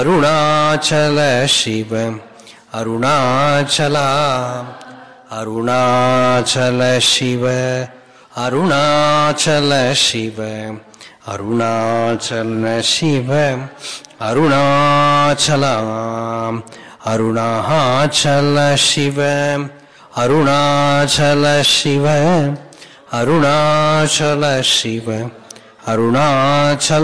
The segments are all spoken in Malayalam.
അരുണാചല ശിവ അരുണാചല അരുണാചല ശിവ അരുണാചല ശിവ അരുണാചല ശിവ അരുണാചല അരുണാചല ശിവ അരുണാചല ശിവ അരുണാചല ശിവ അരുണാചല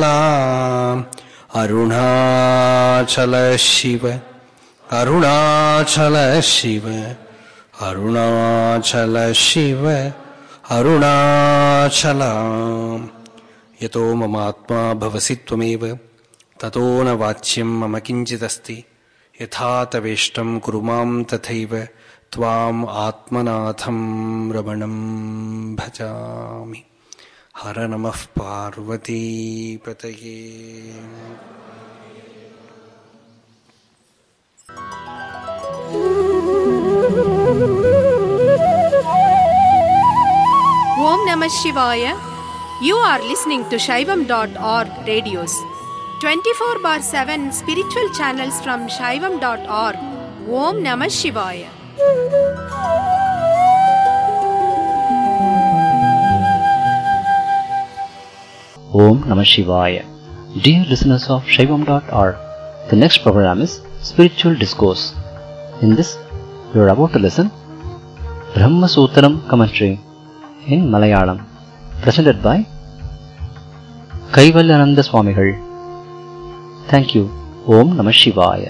അരുണാചല ശിവ അരുണാചല ശിവ അരുണാചല ശിവ അരുണാചല. യതോ മമാത്മാ ഭവസി ത്വമേവ തതോ ന വാച്യം മമ കിഞ്ചിദസ്തി യഥാ തവേഷ്ടം കുരു മാം തഥൈവ ത്വാം ആത്മനാഥം രമണം ഭജാമി. ഹര നമഃ പാർവതീപതയേ. Om Namah Shivaya. You are listening to Shaivam.org radios. 24/7 spiritual channels from Shaivam.org. Om Namah Shivaya. Om Namah Shivaya. Dear listeners of Shaivam.org, the next program is Spiritual Discourse. In this, you are about to listen Brahma Sutram commentary in Malayalam, presented by Kaivalyananda Swamigal. Thank you. Om Namah Shivaya.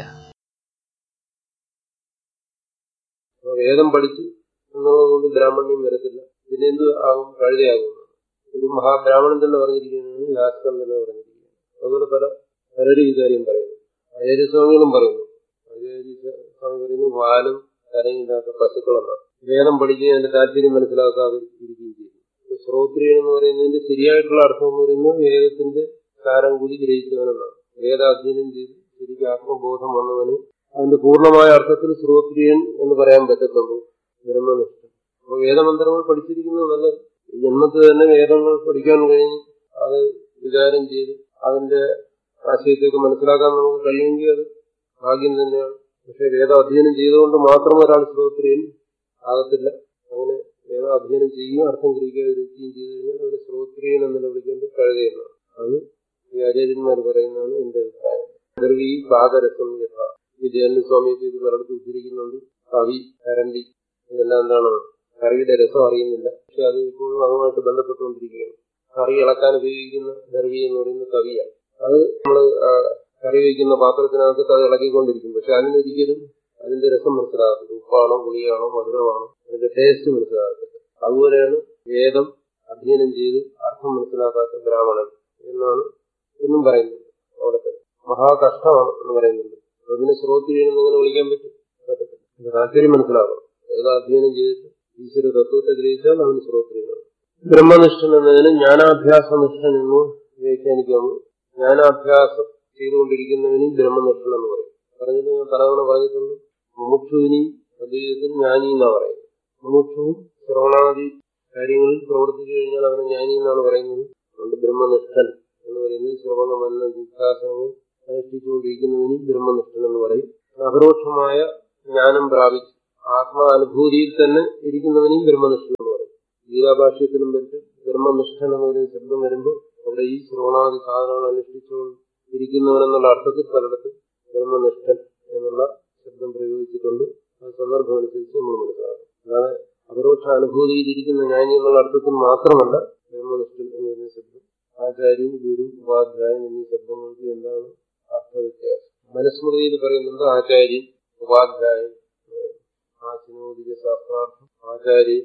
വേദം പഠിച്ചു എന്നുള്ളതുകൊണ്ട് ബ്രാഹ്മണ്യം വരത്തില്ല. പിന്നെ എന്ത് ആകും? കഴുതയാകും. ഒരു മഹാബ്രാഹ്മണൻ തന്നെ പറഞ്ഞിരിക്കുകയാണ്, യാസ്കൻ തന്നെ പറഞ്ഞിരിക്കുകയാണ്. അതുപോലെ പലരും ഈ കാര്യം പറയുന്നു. ആചാര്യസ്വാമികളും പറയുന്നു. ആചാര്യസ്വാമി പറയുന്നു വാലും കരയില്ലാത്ത പശുക്കളെന്നാണ്. വേദം പഠിക്കുകയും അതിന്റെ താല്പര്യം മനസ്സിലാക്കാതെ ഇരിക്കുകയും ചെയ്തു. ശ്രോത്രിയൻ എന്ന് പറയുന്നതിന്റെ ശരിയായിട്ടുള്ള അർത്ഥം എന്ന് പറയുന്നത് വേദത്തിന്റെ സാരം കൂടി ഗ്രഹിച്ചവനെന്നാണ്. വേദാധ്യയനം ചെയ്ത് ശരിക്കും ആത്മബോധം വന്നവന് അതിന്റെ പൂർണ്ണമായ അർത്ഥത്തിൽ ശ്രോത്രിയൻ എന്ന് പറയാൻ പറ്റത്തുള്ളൂ. ബ്രഹ്മനിഷ്ഠൻ. അപ്പൊ വേദമന്ത്രങ്ങൾ പഠിച്ചിരിക്കുന്നത് നല്ലത്. ഈ ജന്മത്തിൽ തന്നെ വേദങ്ങൾ പഠിക്കാൻ കഴിഞ്ഞ് അത് വിചാരം ചെയ്ത് അതിന്റെ ആശയത്തേക്ക് മനസ്സിലാക്കാൻ നമുക്ക് കഴിയുമെങ്കിൽ അത് ഭാഗ്യം തന്നെയാണ്. പക്ഷെ വേദാധ്യയനം ചെയ്തുകൊണ്ട് മാത്രം ഒരാൾ ശ്രോത്രിയൻ ആകത്തില്ല. അങ്ങനെ വേദാധ്യയനം ചെയ്യുകയും അർത്ഥം ഗ്രഹിക്കുകയും ചെയ്തു കഴിഞ്ഞാൽ അവന് ശ്രോത്രിയൻ എന്ന് വിളിക്കേണ്ടത് കഴുതയെന്നാണ്. അത് ഈ ആചാര്യന്മാർ പറയുന്നതാണ് എന്റെ അഭിപ്രായം. ദ്രവീ പാദരസം യഥ. വിജയസ്വാമിയൊക്കെ ഇത് പലയിടത്ത് ഉദ്ധരിക്കുന്നുണ്ട്. കവി, കരണ്ടി, ഇതെല്ലാം എന്താണ്? കറിയുടെ രസം അറിയുന്നില്ല. പക്ഷെ അത് ഇപ്പോഴും അതുമായിട്ട് ബന്ധപ്പെട്ടുകൊണ്ടിരിക്കുകയാണ്. കറി ഇളക്കാൻ ഉപയോഗിക്കുന്ന ദ്രവി എന്ന് പറയുന്ന കവിയാണ്. അത് നമ്മൾ കറി വയ്ക്കുന്ന പാത്രത്തിനകത്ത് അത് ഇളക്കിക്കൊണ്ടിരിക്കും. പക്ഷെ അതിനൊരിക്കലും അതിന്റെ രസം മനസ്സിലാകത്തില്ല. ഉപ്പാണോ പുളിയാണോ മധുരമാണോ അതിന്റെ ടേസ്റ്റ് മനസ്സിലാകത്തില്ല. അതുപോലെയാണ് വേദം അധ്യയനം ചെയ്ത് അർത്ഥം മനസ്സിലാക്കാത്ത ബ്രാഹ്മണൻ എന്നാണ് എന്നും പറയുന്നത്. അവിടുത്തെ മഹാകഷ്ടമാണ് എന്ന് പറയുന്നുണ്ട്. അതിനെ ശ്രോത്രിയൻ എന്നിങ്ങനെ വിളിക്കാൻ പറ്റത്തില്ല. താല്പര്യം മനസ്സിലാകണം. വേദാധ്യയനം ചെയ്തിട്ട് ഈശ്വര തത്വത്തെ ഗ്രഹിച്ചാൽ അവന് ശ്രോത്രിയനാണ്. ബ്രഹ്മനിഷ്ഠൻ എന്നതിന് ജ്ഞാനാഭ്യാസനിഷ്ഠൻ എന്ന് വ്യാഖ്യാനിക്കാമോ? ജ്ഞാനാഭ്യാസം ചെയ്തുകൊണ്ടിരിക്കുന്നവനും ബ്രഹ്മനിഷ്ഠൻ എന്ന് പറയും. പറഞ്ഞിട്ട് ഞാൻ പലതവണ പറഞ്ഞിട്ടുണ്ട്. മുമുക്ഷുവിനെയും അദ്വൈതത്തിൽ ജ്ഞാനി എന്നാണ് പറയുന്നത്. മുമുക്ഷുവും ശ്രവണാദി കാര്യങ്ങളിൽ പ്രവർത്തിച്ചു കഴിഞ്ഞാൽ അവനെ ജ്ഞാനി എന്നാണ് പറയുന്നത്. അതുകൊണ്ട് ബ്രഹ്മനിഷ്ഠൻ എന്ന് പറയുന്നത് ശ്രവണ മന്ന ജിജ്ഞാസങ്ങൾ അനുഷ്ഠിച്ചുകൊണ്ടിരിക്കുന്നവനും ബ്രഹ്മനിഷ്ഠൻ എന്ന് പറയും. അപരോക്ഷമായ ജ്ഞാനം പ്രാപിച്ച് ആത്മാനുഭൂതിയിൽ തന്നെ ഇരിക്കുന്നവനെയും ബ്രഹ്മനിഷ്ഠൻ എന്ന് പറയും. ഗീതാഭാഷ്യത്തിനും പറ്റും ബ്രഹ്മനിഷ്ഠൻ എന്ന് പറയുന്ന ശബ്ദം വരുമ്പോൾ അവിടെ ഈ ശ്രവണാദി സാധനങ്ങൾ അനുഷ്ഠിച്ചുകൊണ്ടിരിക്കുന്നവനെന്നുള്ള അർത്ഥത്തിൽ പലയിടത്തും ബ്രഹ്മനിഷ്ഠൻ എന്നുള്ള ശബ്ദം പ്രയോഗിച്ചിട്ടുണ്ട്. ആ സന്ദർഭം അനുസരിച്ച് നമ്മൾ മനസ്സിലാക്കും. അല്ലാതെ അപരോക്ഷ അനുഭൂതിയിലിരിക്കുന്ന ജ്ഞാനി എന്നുള്ള അർത്ഥത്തിൽ മാത്രമല്ല ബ്രഹ്മനിഷ്ഠൻ എന്ന് പറയുന്ന ശബ്ദം. ആചാര്യൻ, ഗുരു, ഉപാധ്യായൻ എന്നീ ശബ്ദങ്ങൾക്ക് എന്താണ് അർത്ഥവ്യത്യാസം? മനുസ്മൃതിയിൽ പറയുന്നുണ്ട് ആചാര്യൻ, ഉപാധ്യായൻ. ആചിനോദിക ശാസ്ത്രാർത്ഥം ആചാര്യൻ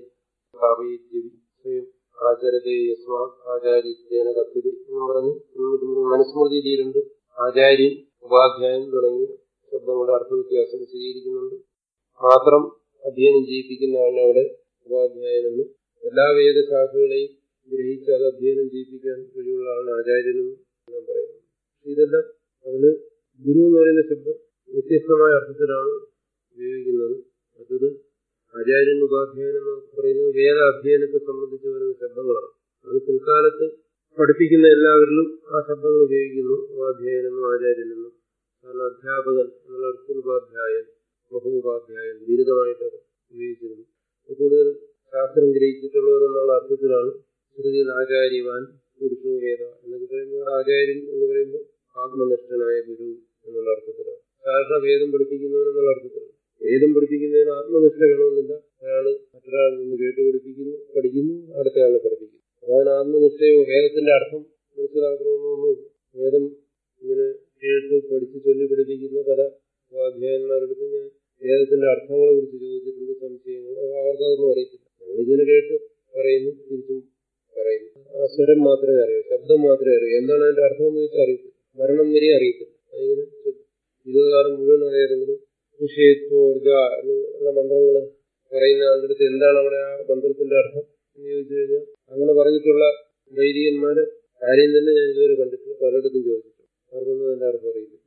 സ്വയം ആചരതേ യസ്മാ ആചാര്യത്വേന കഥ്യത എന്ന് പറഞ്ഞ് മനുസ്മൃതിയിലുണ്ട്. ആചാര്യൻ, ഉപാധ്യായൻ തുടങ്ങിയ ശബ്ദങ്ങളുടെ അർത്ഥവ്യത്യാസം സ്വീകരിക്കുന്നുണ്ട്. മാത്രം അധ്യയനം ചെയ്യിപ്പിക്കുന്ന ആളിനവിടെ ഉപാധ്യായനെന്നും എല്ലാ വേദശാഖകളെയും ഗ്രഹിച്ച് അത് അധ്യയനം ചെയ്യിപ്പിക്കാൻ കഴിവുള്ള ആളാണ് ആചാര്യനെന്നും ഞാൻ പറയുന്നു. ഇതെല്ലാം അതിന് ഗുരു എന്ന് പറയുന്ന ശബ്ദം വ്യത്യസ്തമായ അർത്ഥത്തിലാണ് ഉപയോഗിക്കുന്നത്. മറ്റത് ആചാര്യൻ, ഉപാധ്യായൻ എന്ന് പറയുന്നത് വേദ അധ്യയനത്തെ സംബന്ധിച്ച് വരുന്ന ശബ്ദങ്ങളാണ്. അത് പിൽക്കാലത്ത് പഠിപ്പിക്കുന്ന എല്ലാവരിലും ആ ശബ്ദങ്ങൾ ഉപയോഗിക്കുന്നു. ഉപാധ്യായനെന്നും ആചാര്യനെന്നും കാരണം അധ്യാപകൻ എന്നുള്ള അർത്ഥത്തിൽ ഉപാധ്യായൻ, മഹോപാധ്യായൻ ബിരുദമായിട്ടത് ഉപയോഗിച്ചിരുന്നു. കൂടുതൽ ശാസ്ത്രം ഗ്രഹിച്ചിട്ടുള്ളവരെന്നുള്ള അർത്ഥത്തിലാണ് ശ്രുതിയിൽ ആചാര്യവാൻ പുരുഷോ വേദ എന്നൊക്കെ പറയുമ്പോൾ ആചാര്യൻ എന്ന് പറയുമ്പോൾ ആത്മനിഷ്ഠനായ ഗുരു എന്നുള്ള അർത്ഥത്തിലാണ്. സാധാരണ വേദം പഠിപ്പിക്കുന്നവരെന്നുള്ള അർത്ഥത്തിലാണ്. വേദം പഠിപ്പിക്കുന്നതിന് ആത്മനിഷ്ഠ വേണമെന്നില്ല. ഒരാള് മറ്റൊരാളിൽ നിന്ന് കേട്ട് പഠിക്കുന്നു, അടുത്തയാളെ പഠിപ്പിക്കുന്നു. അതാണ് ആത്മനിഷ്ഠയോ വേദത്തിന്റെ അർത്ഥം മനസ്സിലാക്കണമെന്നൊന്നുമില്ല. വേദം ഇങ്ങനെ കേട്ട് പഠിച്ച് ചൊല്ലി പഠിപ്പിക്കുന്ന പല ഉപാധ്യായന്മാരെടുത്ത് ഞാൻ വേദത്തിന്റെ അർത്ഥങ്ങളെ കുറിച്ച് ചോദിച്ചിട്ടുണ്ട്, സംശയങ്ങൾ. അവർക്കതൊന്നും അറിയത്തില്ല. നമ്മളിങ്ങനെ കേട്ട് പറയുന്നു, തിരിച്ചും പറയുന്നു. ആ സ്വരം മാത്രമേ അറിയൂ, ശബ്ദം മാത്രമേ അറിയൂ. എന്താണ് അതിന്റെ അർത്ഥം എന്ന് വെച്ചാൽ അറിയത്തില്ല. മരണം വരെ അറിയത്തില്ല. അതിങ്ങനെ ജീവിതകാലം മുഴുവൻ അറിയാതെങ്കിലും വിഷയത്തോർജ എന്നുള്ള മന്ത്രങ്ങൾ പറയുന്ന ആളുടെ അടുത്ത് എന്താണ് അവിടെ ആ മന്ത്രത്തിന്റെ അർത്ഥം എന്ന് ചോദിച്ചു കഴിഞ്ഞാൽ അങ്ങനെ പറഞ്ഞിട്ടുള്ള വൈദികന്മാര് ആരെയും തന്നെ ഞാൻ ഇതുവരെ കണ്ടിട്ടില്ല. പലയിടത്തും ചോദിച്ചിട്ടുണ്ട്. അവർക്കൊന്നും അതിന്റെ അർത്ഥം അറിയത്തില്ല.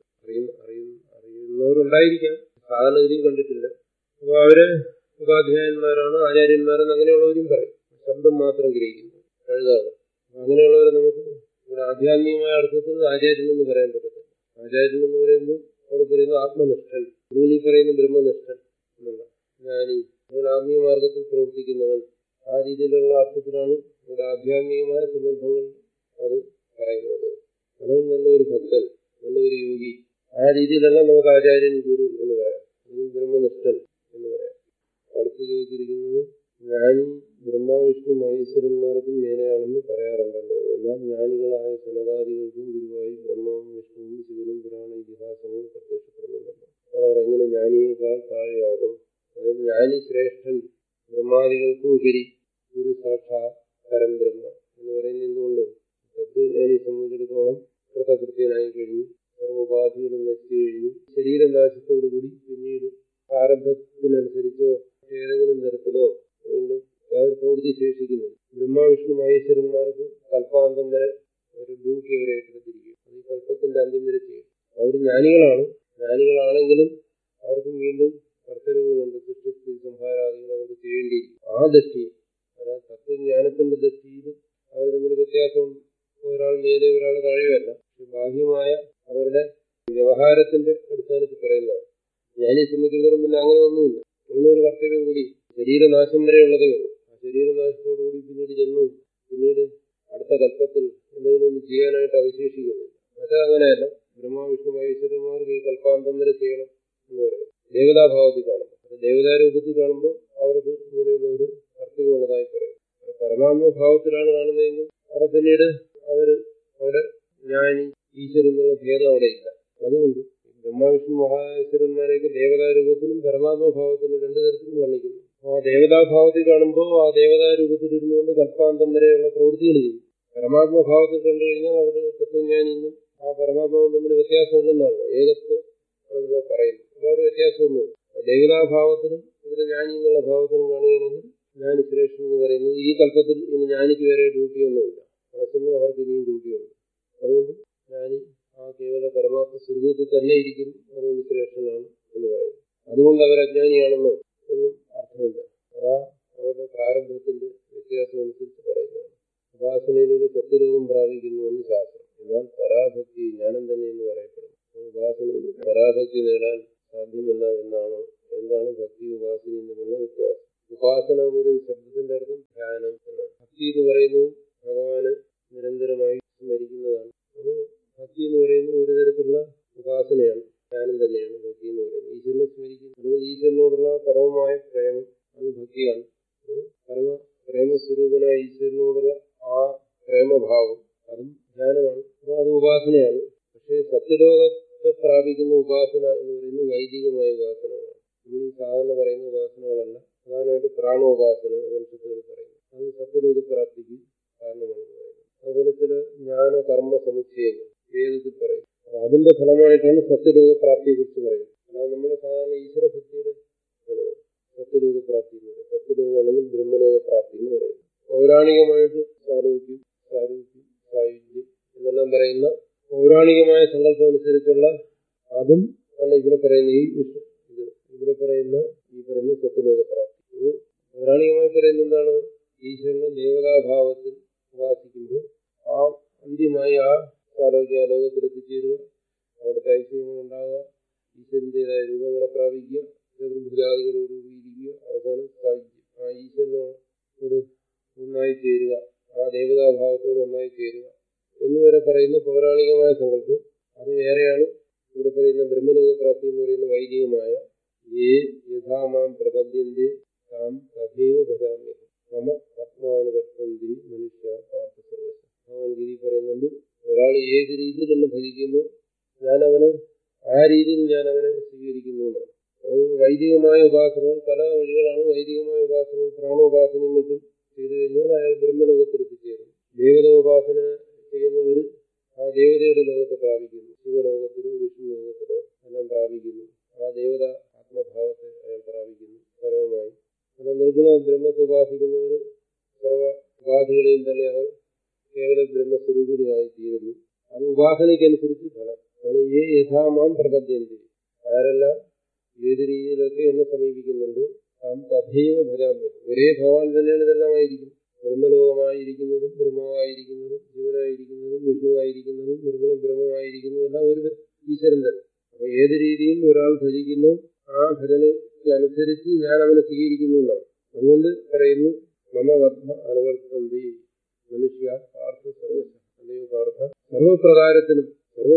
അറിയുന്നവരുണ്ടായിരിക്കാം, സാധാരണഗതിയും കണ്ടിട്ടില്ല. അപ്പൊ അവര് ഉപാധ്യായന്മാരാണ്, ആചാര്യന്മാരെന്ന് അങ്ങനെയുള്ളവരും പറയും. ശബ്ദം മാത്രം ഗ്രഹിക്കുന്നു, എഴുതാണ്. അങ്ങനെയുള്ളവരെ നമുക്ക് ഇവിടെ ആധ്യാത്മികമായ അർത്ഥത്തിൽ ആചാര്യൻ എന്ന് പറയാൻ പറ്റത്തില്ല. ആചാര്യൻ എന്ന് പറയുമ്പോൾ അവിടെ പറയുന്നത് ആത്മനിഷ്ഠൻ, നിങ്ങൾ ഈ പറയുന്ന ബ്രഹ്മനിഷ്ഠൻ എന്നുള്ള ജ്ഞാനി, നിങ്ങൾ ആത്മീയ മാർഗത്തിൽ പ്രവർത്തിക്കുന്നവൻ, ആ രീതിയിലുള്ള അർത്ഥത്തിലാണ് ഇവിടെ ആധ്യാത്മികമായ സന്ദർഭങ്ങൾ അത് പറയുന്നത്. അങ്ങനെ നല്ലൊരു ഭക്തൻ, നല്ലൊരു യോഗി, ആ രീതിയിലല്ല നമുക്ക് ആചാര്യൻ ഗുരു എന്ന് പറയാം, അല്ലെങ്കിൽ ബ്രഹ്മനിഷ്ഠൻ എന്ന് പറയാം. അടുത്ത് ചോദിച്ചിരിക്കുന്നത് ജ്ഞാനി ബ്രഹ്മാവിഷ്ണു മഹേശ്വരന്മാർക്കും മേലെയാണെന്ന് പറയാറുണ്ടല്ലോ. എന്നാൽ ജ്ഞാനികളായ സനകാദികൾക്കും ഗുരുവായി ബ്രഹ്മാവും വിഷ്ണുവും ശിവനും പുരാണ ഇതിഹാസങ്ങളും പ്രത്യക്ഷപ്പെടുന്നുണ്ടല്ലോ. അവർ എങ്ങനെ ജ്ഞാനിയേക്കാൾ താഴെയാകും? അതായത് ജ്ഞാനി ശ്രേഷ്ഠൻ, ബ്രഹ്മാദികൾക്കും ഉപരി ഗുരു സാക്ഷാത് പരംബ്രഹ്മ എന്ന് പറയുന്നത് എന്തുകൊണ്ട്? തത്വജ്ഞാനിയെ സംബന്ധിച്ചിടത്തോളം കൃതകൃത്യനായി കഴിഞ്ഞു, സർവോപാധികളും നശിച്ചു കഴിഞ്ഞു. ശരീരനാശത്തോടുകൂടി പിന്നീട് പ്രാരബ്ധത്തിനനുസരിച്ചോ ഏതെങ്കിലും തരത്തിലോ വീണ്ടും യാതൊരു പ്രവൃത്തി ശേഷിക്കുന്നില്ല. ബ്രഹ്മാവിഷ്ണു മഹേശ്വരന്മാർക്ക് കൽപ്പാന്തം വരെ ഒരു ഡ്യൂട്ടി അവരെ ഏറ്റെടുത്തിരിക്കും. അത് ഈ കൽപ്പത്തിന്റെ അന്ത്യം വരെ ചെയ്യും. അവർ ജ്ഞാനികളാണെങ്കിലും അവർക്കും വീണ്ടും കർത്തവ്യങ്ങളുണ്ട്. സൃഷ്ടി സംഹാരാദികൾ അവർക്ക് ചെയ്യേണ്ടിയിരിക്കും. ആ ദൃഷ്ടിയിൽ, അതായത് തത്വജ്ഞാനത്തിന്റെ ദൃഷ്ടിയിൽ അവർ തമ്മിൽ വ്യത്യാസമുണ്ട്. ഒരാൾ മേലെ ഒരാൾ താഴെയല്ല. ബാഹ്യമായ അവരുടെ വ്യവഹാരത്തിന്റെ അടിസ്ഥാനത്തിൽ പറയുന്നതാണ്. ജ്ഞാനിയെ സംബന്ധിച്ചിടത്തോളം പിന്നെ അങ്ങനെ ഒന്നുമില്ല. അങ്ങനെ ഒരു കർത്തവ്യം കൂടി ശരീരനാശം വരെയുള്ളതേ ഉള്ളൂ. ആ ശരീരനാശത്തോടുകൂടി പിന്നീട് ജന്മവും പിന്നീട് അടുത്ത കൽപ്പത്തിൽ എന്തെങ്കിലും ഒന്ന് ചെയ്യാനായിട്ട് അവശേഷിക്കുന്നില്ല. മറ്റേ അങ്ങനെയല്ല. ബ്രഹ്മാവിഷ്ണു മഹേശ്വരന്മാർക്ക് ഈ കൽപ്പാന്തം വരെ ചെയ്യണം എന്ന് പറയും. ദേവതാഭാവത്തിൽ കാണുമ്പോൾ, ദേവതാരൂപത്തിൽ കാണുമ്പോൾ അവർക്ക് ഇങ്ങനെയുള്ള ഒരു കർത്തവ്യമുള്ളതായി പറയും. പരമാത്മഭാവത്തിലാണ് കാണുന്നതെങ്കിൽ അവിടെ പിന്നീട് അവിടെ ജ്ഞാനി ഈശ്വരൻ എന്നുള്ള ഭേദം അവിടെ ഇല്ല. അതുകൊണ്ട് ബ്രഹ്മാവിഷ്ണു മഹേശ്വരന്മാരെയൊക്കെ ദേവതാരൂപത്തിലും പരമാത്മഭാവത്തിലും രണ്ടു തരത്തിലും വർണ്ണിക്കുന്നു. ആ ദേവതാഭാവത്തിൽ കാണുമ്പോൾ ആ ദേവതാരൂപത്തിൽ ഇരുന്നുകൊണ്ട് കൽപ്പാന്തം വരെയുള്ള പ്രവൃത്തികൾ ചെയ്യും. പരമാത്മഭാവത്തിൽ കണ്ടു കഴിഞ്ഞാൽ അവിടെ തത്വജ്ഞാനിന്നും ആ പരമാത്മാവും തമ്മിൽ വ്യത്യാസമില്ലെന്നാണല്ലോ ഏകത്വം ആണല്ലോ പറയുന്നത്. അപ്പോൾ അവിടെ വ്യത്യാസമൊന്നും ദേവതാഭാവത്തിനും ഇവിടെ ജ്ഞാനി എന്നുള്ള ഭാവത്തിനും കാണുകയാണെങ്കിൽ ജ്ഞാനി ശ്രേഷ്ഠൻ എന്ന് പറയുന്നത് ഈ കൽപ്പത്തിൽ ഇനി ജ്ഞാനിക്ക് വരെ ഡ്യൂട്ടിയൊന്നുമില്ല. അതേസമയം അവർക്ക് ഇനിയും ഡ്യൂട്ടിയുണ്ട്. അതുകൊണ്ട് ജ്ഞാനി ആ കേവല പരമാത്മ സ്വരൂപത്തിൽ തന്നെ ഇരിക്കുന്നു. അതുകൊണ്ട് ശ്രേഷ്ഠനാണ് എന്ന് പറയുന്നു. അതുകൊണ്ട് അവർ അജ്ഞാനിയാണെന്നോ എന്നും അർത്ഥമില്ല. അതാ അവരുടെ പ്രാരംഭത്തിന്റെ വ്യത്യാസം അനുസരിച്ച് പറയുന്നതാണ്. ഉപാസനയിലൂടെ സത്യലോകം പ്രാപിക്കുന്നുവെന്ന് ശാസ്ത്രം. എന്നാൽ പരാഭക്തി ജ്ഞാനം തന്നെ എന്ന് പറയപ്പെടുന്നു. ഉപാസനയിൽ പരാഭക്തി നേടാൻ സാധ്യമല്ല എന്നാണോ? എന്താണ് ഭക്തി ഉപാസനയും തമ്മിലുള്ള വ്യത്യാസം? ഉപാസന എന്നൊരു ശബ്ദത്തിന്റെ അർത്ഥം ധ്യാനം എന്നാണ്. ഭക്തി എന്ന് പറയുന്നത് ഭഗവാന് നിരന്തരമായി സ്മരിക്കുന്നതാണ്. അപ്പോൾ ഭക്തി എന്ന് പറയുന്നത് ഒരു തരത്തിലുള്ള ഉപാസനയാണ്, ധ്യാനം തന്നെയാണ് ഭക്തി എന്ന് പറയുന്നത്. ഈശ്വരനെ സ്മരിക്കുന്നു, അല്ലെങ്കിൽ ഈശ്വരനോടുള്ള പരമമായ പ്രേമം, അത് ഭക്തിയാണ്. പ്രേമസ്വരൂപനായ ഈശ്വരനോടുള്ള ആ പ്രേമഭാവം, അതും ധ്യാനമാണ്. അപ്പോൾ അത് ഉപാസനയാണ്. പക്ഷേ സത്യലോകത്തെ പ്രാപിക്കുന്ന ഉപാസന എന്ന് പറയുന്നത് വൈദികമായ ഉപാസനകളാണ്. നമ്മൾ ഈ സാധാരണ പറയുന്ന ഉപാസനകളല്ല. പ്രധാനമായിട്ട് പ്രാണോപാസന ഉപനിഷത്തുകൾ പറയുന്നു. അത് സത്യലോകപ്രാപ്തിക്ക് കാരണമാണെന്ന് പറയുന്നത്. അതുപോലെ ചില ജ്ഞാന കർമ്മ സമുച്ചയങ്ങൾ വേദത്തിൽ പറയും. അപ്പൊ അതിന്റെ ഫലമായിട്ടാണ് സത്യലോകപ്രാപ്തിയെ കുറിച്ച് പറയുന്നത്. അല്ലാതെ നമ്മുടെ സാധാരണ ഈശ്വരഭക്തിയുടെ ഫലമാണ് സത്യലോകപ്രാപ്തി എന്ന് പറയുന്നത്. സത്യലോകം അല്ലെങ്കിൽ ബ്രഹ്മലോകപ്രാപ്തി എന്ന് പറയുന്നത്. പൗരാണികമായിട്ട് സാരോഗ്യം, സായുജ്യം എന്നെല്ലാം പറയുന്ന പൗരാണികമായ സങ്കല്പം അനുസരിച്ചുള്ള അതും അല്ല ഇവിടെ പറയുന്ന ഇവിടെ പറയുന്ന സത്യലോകപ്രാപ്തി. പൗരാണികമായി പറയുന്ന എന്താണ്? ഈശ്വരനെ ദേവതാഭാവത്തിൽ ഉപാസിക്കുമ്പോൾ ആ അന്ത്യമായി ആ സാരോഗ്യ ലോകത്തിലെത്തിച്ചേരുക, അവിടുത്തെ ഐശ്വര്യങ്ങൾ ഉണ്ടാകുക, ഈശ്വരൻ്റെതായ രൂപങ്ങളെ പ്രാപിക്കുക, ചതുർഭുജാദികളോടുകൂടിയിരിക്കുക, അവസാനം ആ ഈശ്വരനോട് ഒന്നായി ചേരുക, ആ ദേവതാഭാവത്തോട് ഒന്നായി ചേരുക എന്നുവരെ പറയുന്ന പൗരാണികമായ സങ്കല്പം. അത് വേറെയാണ്. ഇവിടെ പറയുന്ന ബ്രഹ്മലോകപ്രാപ്തി എന്ന് പറയുന്ന വൈദികമായ യഥാമാം പ്രപദ്യന്തി താം തഥൈവ ഭജാമ്യഹം മമ ആത്മാനുവർത്തന്തി മനുഷ്യ പാർത്ഥ സർവ്വശ. ഭഗവാൻ ഗീതി പറയുന്നുണ്ട്, ഒരാൾ ഏത് രീതിയിൽ എന്നെ ഭജിക്കുന്നു ഞാനവന് ആ രീതിയിൽ ഞാനവനെ സ്വീകരിക്കുന്നു എന്നാണ്. വൈദികമായ ഉപാസനകൾ പല വഴികളാണ്. വൈദികമായ ഉപാസനകൾ പ്രാണോപാസനയും മറ്റും ചെയ്തു കഴിഞ്ഞാൽ അയാൾ ബ്രഹ്മലോകത്തിലെത്തിച്ചേരും. ദേവതോപാസന ചെയ്യുന്നവർ ആ ദേവതയുടെ ലോകത്തെ പ്രാപിക്കുന്നു. ശിവലോകത്തിലോ വിഷ്ണു ലോകത്തിലോ എല്ലാം പ്രാപിക്കുന്നു. ആ ദേവത ആത്മഭാവത്തെ അയാൾ പ്രാപിക്കുന്നു പരമമായി. എന്നാൽ നിർഗുണ ബ്രഹ്മത്തെ ഉപാസിക്കുന്നവർ സർവ ഉപാധികളെയും തന്നെ അവർ കേവല ബ്രഹ്മസ്വരൂപിണിയായി തീരുന്നു. അത് ഉപാസനയ്ക്കനുസരിച്ച് ഫലം ആണ്. യഥാമാം പ്രപദ്യന്തി, ആരെല്ലാം ഏത് രീതിയിലൊക്കെ എന്നെ സമീപിക്കുന്നുണ്ടോ താം തഥൈവ ഭജാമ്യഹം. ഒരേ ഭഗവാൻ തന്നെയാണ് ഇതെല്ലാം ആയിരിക്കും. ബ്രഹ്മലോകമായിരിക്കുന്നതും ബ്രഹ്മാവായിരിക്കുന്നതും ശിവനായിരിക്കുന്നതും വിഷ്ണുവായിരിക്കുന്നതും നിർഗുണ ബ്രഹ്മമായിരിക്കുന്നതും എല്ലാം ഒരു ഈശ്വരൻ തന്നെ. അപ്പൊ ഏത് രീതിയിൽ ഒരാൾ ഭജിക്കുന്നു ആ ഭജനയ്ക്ക് അനുസരിച്ച് ഞാൻ അവനെ സ്വീകരിക്കുന്നു എന്നാണ്. അതുകൊണ്ട് പറയുന്നു മമ വദ്മ അനുവർത്തന്തി മനുഷ്യ പാർത്ഥ സർവശ. അല്ലയോ പാർത്ഥ, സർവപ്രകാരത്തിനും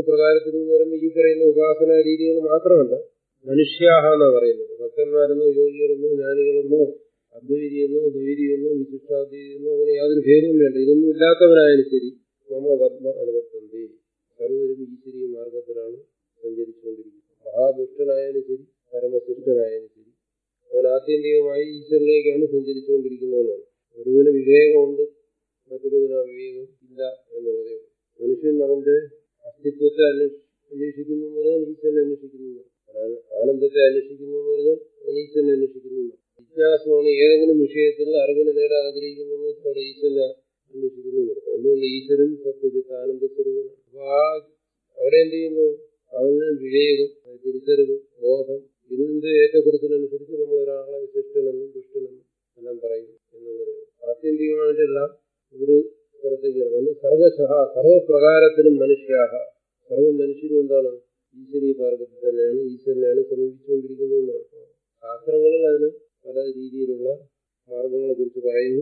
എന്ന് പറയുമ്പോൾ ഈ പറയുന്ന ഉപാസനാ രീതികൾ മാത്രമല്ല, മനുഷ്യാഹ എന്നാ പറയുന്നത്. ഭക്തന്മാരെന്നോ യോഗികളെന്നോ ജ്ഞാനികളെന്നോ അദ്വൈതിയെന്നോ ദ്വൈതിയെന്നോ വിശിഷ്ടാദ്വൈതിയെന്നോ അങ്ങനെ യാതൊരു ഭേദവും വേണ്ട. ഇതൊന്നും ഇല്ലാത്തവനായാലും ശരി മമ പത്മ അനുവർത്തന്തി, സർവരും ഈശ്വരീയ മാർഗത്തിലാണ് സഞ്ചരിച്ചുകൊണ്ടിരിക്കുന്നത്. മഹാദുഷ്ടനായാലും ശരി പരമശിഷ്ടനായാലും ശരി അവൻ ആത്യന്തികമായി ഈശ്വരനിലേക്കാണ് സഞ്ചരിച്ചുകൊണ്ടിരിക്കുന്നതെന്നാണ്. ഒരുവിന് വിവേകമുണ്ട്, മറ്റൊരുവിന് ആ വിവേകം ഇല്ല എന്നുള്ളതേ ഉള്ളൂ. മനുഷ്യൻ അവന്റെ അസ്തിത്വത്തെ അന്വേഷിക്കുന്നു എന്ന് പറഞ്ഞാൽ ഈശ്വരനെ അന്വേഷിക്കുന്നു. ആനന്ദത്തെ അന്വേഷിക്കുന്നു എന്ന് പറഞ്ഞാൽ ഈശ്വരനെ അന്വേഷിക്കുന്നു. ജിജ്ഞാസമാണ് ഏതെങ്കിലും വിഷയത്തിൽ അറിവിനെ നേടാൻ ആഗ്രഹിക്കുന്നു അവിടെ ഈശ്വരനെ അന്വേഷിക്കുന്നു നിർത്താം. എന്തുകൊണ്ട്? ഈശ്വരൻ സത്യജിത്ത് ആനന്ദ സ്വരൂപനാണ്. അപ്പൊ അവിടെ എന്ത് ചെയ്യുന്നു? അവന് വിവേകം, തിരിച്ചറിവ്, ബോധം, ഇതിന്റെ ഏറ്റക്കുറച്ചിലനുസരിച്ച് നമ്മൾ ഒരാളെ ശിഷ്ടനെന്നും ദുഷ്ടനെന്നും എല്ലാം പറയുന്നു എന്നുള്ളത് ആത്യന്തികമായിട്ടെല്ലാം ഒരു സ്ഥലത്തേക്കാണ്. അതുകൊണ്ട് സർവശഃ സർവപ്രകാരത്തിലും മനുഷ്യാഹ, സർവ മനുഷ്യരും എന്താണ്? ഈശ്വരീയ മാർഗത്തിൽ തന്നെയാണ്, ഈശ്വരനെയാണ് സമീപിച്ചുകൊണ്ടിരിക്കുന്നതെന്നാണ്. ശാസ്ത്രങ്ങളിൽ അതിന് പല രീതിയിലുള്ള മാർഗങ്ങളെ കുറിച്ച് പറയുന്നു.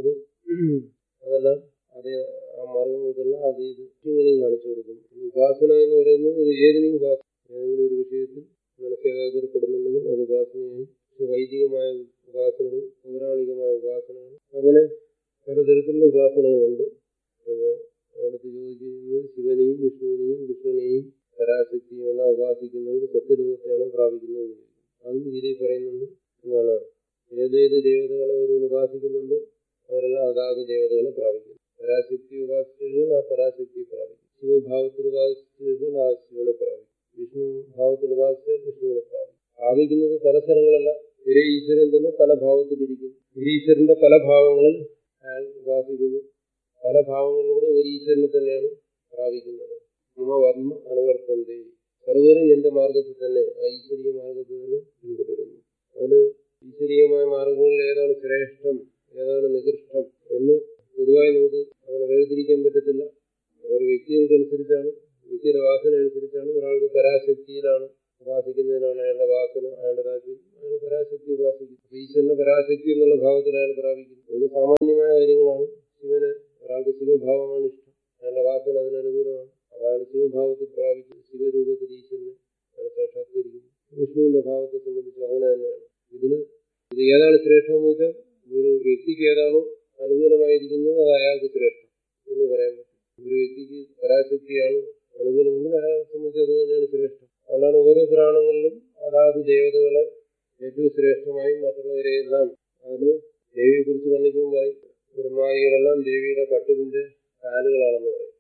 അതെല്ലാം അതേ ആ മാർഗങ്ങൾക്കെല്ലാം അതേ ലക്ഷ്യങ്ങളെയും കാണിച്ചു കൊടുക്കും. ഉപാസന എന്ന് പറയുന്നത് ഇത് ഏതെങ്കിലും ഏതെങ്കിലും ഒരു വിഷയത്തിൽ മനസ്സേകാഗ്രപ്പെടുന്നുണ്ടെങ്കിൽ അത് ഉപാസനയായി. വൈദികമായ ഉപാസനകൾ, പൗരാണികമായ ഉപാസനകൾ, അങ്ങനെ പലതരത്തിലുള്ള ഉപാസനകളുണ്ട്. അപ്പോൾ അവിടുത്തെ ചോദിക്കുന്നത് ശിവനെയും വിഷ്ണുവിനെയും കൃഷ്ണനെയും പരാശക്തിയും എല്ലാം ഉപാസിക്കുന്നവർ സത്യലോകത്തെയാണ് പ്രാപിക്കുന്നത്. അതും ഗീതയിൽ പറയുന്നുണ്ട്. എന്താണ്? ഏതേത് ദേവതകളെ ഒരുവൻ ഉപാസിക്കുന്നുണ്ടോ അവരെല്ലാം അതാത് ദേവതകളെ പ്രാപിക്കുന്നു. പരാശക്തി ഉപാസിച്ചു കഴിഞ്ഞാൽ ആ പരാശക്തിയെ പ്രാപിക്കും. ശിവഭാവത്തിൽ ഉപാസിച്ചു കഴിഞ്ഞാൽ ആ ശിവനെ പ്രാപിക്കും. വിഷ്ണു ഭാവത്തിൽ ഉപാസിച്ചാൽ വിഷ്ണുവിനെ പ്രാപിക്കും. പ്രാപിക്കുന്നത് പല സ്ഥലങ്ങളല്ല, ഒരേ ഈശ്വരൻ തന്നെ പല ഭാവത്തിലിരിക്കുന്നു. ഒരു ഈശ്വരന്റെ പല ഭാവങ്ങളിൽ അയാൾ ഉപാസിക്കുന്നു. പല ഭാവങ്ങളിലൂടെ ഒരു ഈശ്വരനെ തന്നെയാണ് പ്രാപിക്കുന്നത്. വർമ്മ അനുവർത്തന്തി, സർവരും എന്റെ മാർഗത്തിൽ തന്നെ, ആ ഈശ്വരീയ മാർഗത്തിൽ തന്നെ പിന്തുടരുന്നു. അതിന് ഈശ്വരീയമായ മാർഗങ്ങളിൽ ഏതാണ് ശ്രേഷ്ഠം, ഏതാണ് നികൃഷ്ടം എന്ന് പൊതുവായി നമുക്ക് അങ്ങനെ വേർതിരിക്കാൻ പറ്റത്തില്ല. ഓരോ വ്യക്തികൾക്കനുസരിച്ചാണ്, വ്യക്തിയുടെ വാസന അനുസരിച്ചാണ്. ഒരാൾക്ക് പരാശക്തിയിലാണ് ഉപാസിക്കുന്നതിനാണ് അയാളുടെ വാസന, അയാളുടെ താല്പര്യം, അയാൾ പരാശക്തി ഉപാസിക്കും. ഈശ്വരന്റെ പരാശക്തി എന്നുള്ള ഭാവത്തിൽ അയാൾ പ്രാപിക്കുന്നു. ഇത് സാമാന്യമായ കാര്യങ്ങളാണ്. ശിവന് ഒരാൾക്ക് ശിവഭാവമാണ് ഇഷ്ടം, അയാളുടെ വാസന അതിനനുകൂലമാണ്. അയാൾ ശിവഭാവത്തിൽ പ്രാപിക്കും, ശിവരൂപത്തിൽ ഈശ്വരനെ സാക്ഷാത്കരിക്കുന്നു. വിഷ്ണുവിന്റെ ഭാവത്തെ സംബന്ധിച്ച് അങ്ങനെ തന്നെയാണ്. ഇത് ഏതാണ് ശ്രേഷ്ഠം എന്ന് വെച്ചാൽ ഒരു വ്യക്തിക്ക് ഏതാണോ അനുകൂലമായിരിക്കുന്നത് അത് അയാൾക്ക് ശ്രേഷ്ഠം എന്ന് പറയാൻ പറ്റും. ഒരു വ്യക്തിക്ക് പരാശക്തിയാണ് അനുകൂലമെങ്കിൽ അയാളെ സംബന്ധിച്ച് അത് തന്നെയാണ് ശ്രേഷ്ഠം. അതുകൊണ്ടാണ് ഓരോ പുരാണങ്ങളിലും അതാത് ദേവതകളെ ഏറ്റവും ശ്രേഷ്ഠമായും മറ്റുള്ളവരെയെല്ലാം അതിന് ദേവിയെ കുറിച്ച് വർണ്ണിക്കുമ്പോൾ പറയും ബ്രഹ്മാദികളെല്ലാം ദേവിയുടെ കട്ടിലിന്റെ കാലുകളാണെന്ന് പറയും.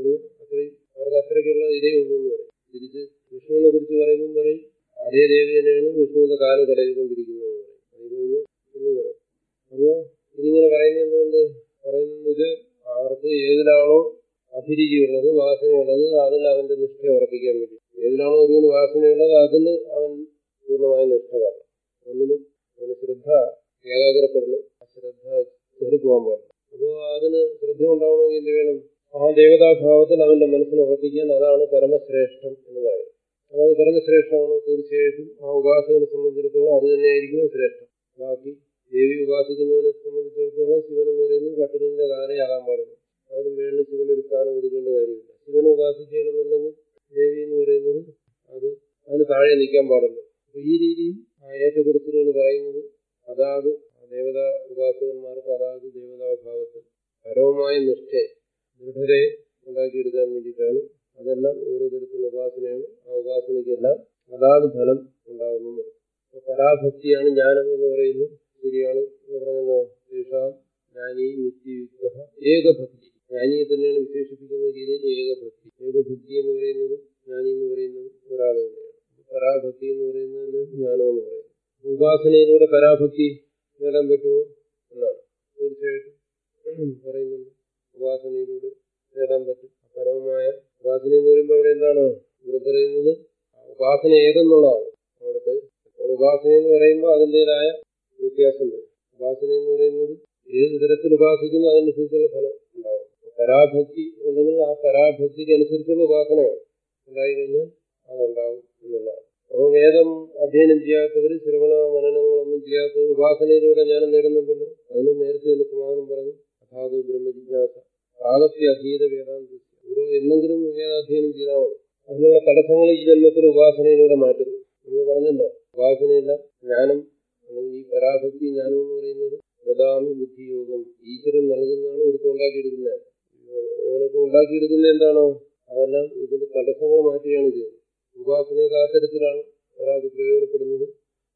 അവർക്ക് അത്രയ്ക്കുള്ള ഇതേ ഉള്ളൂ എന്ന് പറയും. തിരിച്ച് വിഷ്ണുവിനെ കുറിച്ച് പറയുമ്പോൾ പറയും അതേ ദേവി തന്നെയാണ് വിഷ്ണുവിന്റെ കാല് തടയിക്കൊണ്ടിരിക്കുന്നത് എന്ന് പറയും. അത് കഴിഞ്ഞ് എന്ന് പറയും. അപ്പോ ഇതിങ്ങനെ പറയുന്നത് എന്തുകൊണ്ട് പറയുന്നത്? അവർക്ക് ഏതിലാണോ അഭിരുചിയുള്ളത്, വാസനയുള്ളത്, അതിൽ അവന്റെ നിഷ്ഠ ഉറപ്പിക്കാൻ വേണ്ടി. ഏതിലാണോ ഒരുവിന് വാസനയുള്ളത് അതിൽ അവൻ പൂർണ്ണമായ നിഷ്ഠ വരണം. ഒന്നിനും അവന് ശ്രദ്ധ ഏകാഗ്രപ്പെടണം, ആ ശ്രദ്ധ ചെറിപ്പോകാൻ പാടില്ല. അപ്പോൾ അതിന് ശ്രദ്ധ ഉണ്ടാവണമെങ്കിൽ എന്ത് വേണം? ആ ദേവതാ ദേവതാഭാവത്തിൽ അവന്റെ മനസ്സിനെ ഉറപ്പിക്കാൻ അതാണ് പരമശ്രേഷ്ഠം എന്ന് പറയുന്നത്. അപ്പോൾ അത് പരമശ്രേഷ്ഠമാണ്. തീർച്ചയായിട്ടും ആ ഉപാസകനെ സംബന്ധിച്ചിടത്തോളം അത് തന്നെയായിരിക്കും ശ്രേഷ്ഠം. ബാക്കി ദേവി ഉപാസിക്കുന്നവനെ സംബന്ധിച്ചിടത്തോളം ശിവൻ എന്ന് പറയുന്നത് കട്ടിലിന്റെ കാലയാകാൻ പാടുള്ളൂ. അതിന് മേളിൽ ശിവന് ഒരു സ്ഥാനം കൊടുക്കേണ്ട കാര്യമില്ല. ശിവനെ ഉപാസിക്കുകയാണെന്നുണ്ടെങ്കിൽ ദേവി എന്ന് പറയുന്നത് അതിന് താഴെ നിൽക്കാൻ പാടുള്ളൂ. അപ്പൊ ഈ രീതിയിൽ ആ ഏറ്റക്കുറിച്ചിലുകൾ പറയുന്നത് അതാത് ദേവതാ ഉപാസകന്മാർക്ക് അതാത് ദേവതാഭാവത്തിൽ പരമമായ ദൃഢതയെ ഉണ്ടാക്കിയെടുക്കാൻ വേണ്ടിയിട്ടാണ്. അതെല്ലാം ഓരോ തരത്തിലുള്ള ഉപാസനയാണ്. ആ ഉപാസനയ്ക്കെല്ലാം അതാത് ഫലം ഉണ്ടാകുന്നത്. പരാഭക്തിയാണ് ജ്ഞാനം എന്ന് പറയുന്നത്. ശരിയാണ് പറഞ്ഞല്ലോ. ജ്ഞാനി നിത്യയുക്ത ഏകഭക്തി. ജ്ഞാനിയെ തന്നെയാണ് വിശേഷിപ്പിക്കുന്ന രീതിയിൽ ഏകഭക്തി. ഏകഭക്തി എന്ന് പറയുന്നത് ജ്ഞാനി എന്ന് പറയുന്നത് ഒരാൾ തന്നെയാണ്. പരാഭക്തി എന്ന് പറയുന്നത് ജ്ഞാനം എന്ന് പറയുന്നത്. ഉപാസനയിലൂടെ പരാഭക്തി നേടാൻ പറ്റുമോ എന്നാണ് തീർച്ചയായിട്ടും പറയുന്നുണ്ട്. ഉപാസനയിലൂടെ നേടാൻ പറ്റും. പരമമായ ഉപാസന എന്ന് പറയുമ്പോൾ അവിടെ എന്താണ് ഇവിടെ പറയുന്നത്? ഉപാസന ഏതെന്നുള്ളതാണ് അവിടുത്തെ. ഉപാസന എന്ന് പറയുമ്പോൾ അതിൻ്റെതായ വ്യത്യാസം വരും. ഉപാസന എന്ന് പറയുന്നത് ഏത് തരത്തിൽ ഉപാസിക്കുന്നു അതനുസരിച്ചുള്ള ഫലം ഉണ്ടാവും. പരാഭക്തി ഉണ്ടെങ്കിൽ ആ പരാഭക്തിക്ക് അനുസരിച്ചുള്ള ഉപാസന ഉണ്ടായിക്കഴിഞ്ഞാൽ അതുണ്ടാവും എന്നുള്ളതാണ്. അപ്പോൾ വേദം അധ്യയനം ചെയ്യാത്തവർ, ശ്രവണ മനനങ്ങളൊന്നും ചെയ്യാത്തവർ ഉപാസനയിലൂടെ ജ്ഞാനം നേടുന്നുണ്ടല്ലോ. അതിന് നേരത്തെ തന്നെ സമാധാനം പറഞ്ഞു. അഥാതു ബ്രഹ്മജിജ്ഞാസ പ്രാഗപ്യ അധീത വേദാന്ത. ഓരോ എന്നെങ്കിലും വേദാധ്യയനം ചെയ്താൽ മതി. അതിനുള്ള തടസ്സങ്ങൾ ഈ ജന്മത്തിൽ ഉപാസനയിലൂടെ മാറ്റുന്നു. നമ്മൾ പറഞ്ഞല്ലോ, ഉപാസനയെല്ലാം ജ്ഞാനം അല്ലെങ്കിൽ ഈ പരാഭക്തി ജ്ഞാനം എന്ന് പറയുന്നത് ദദാമി ബുദ്ധിയോഗം, ഈശ്വരൻ നൽകുന്നതാണ്. ഒരുത്തം ഉണ്ടാക്കിയെടുക്കുന്നത്. ഇവനൊക്കെ ഉണ്ടാക്കിയെടുക്കുന്നത് എന്താണോ അതെല്ലാം ഇതിന്റെ തടസ്സങ്ങൾ മാറ്റുകയാണ് ചെയ്യുന്നത്. ഉപാസനയൊക്കെ ആ തരത്തിലാണ് ഒരാൾക്ക് പ്രയോജനപ്പെടുന്നത്.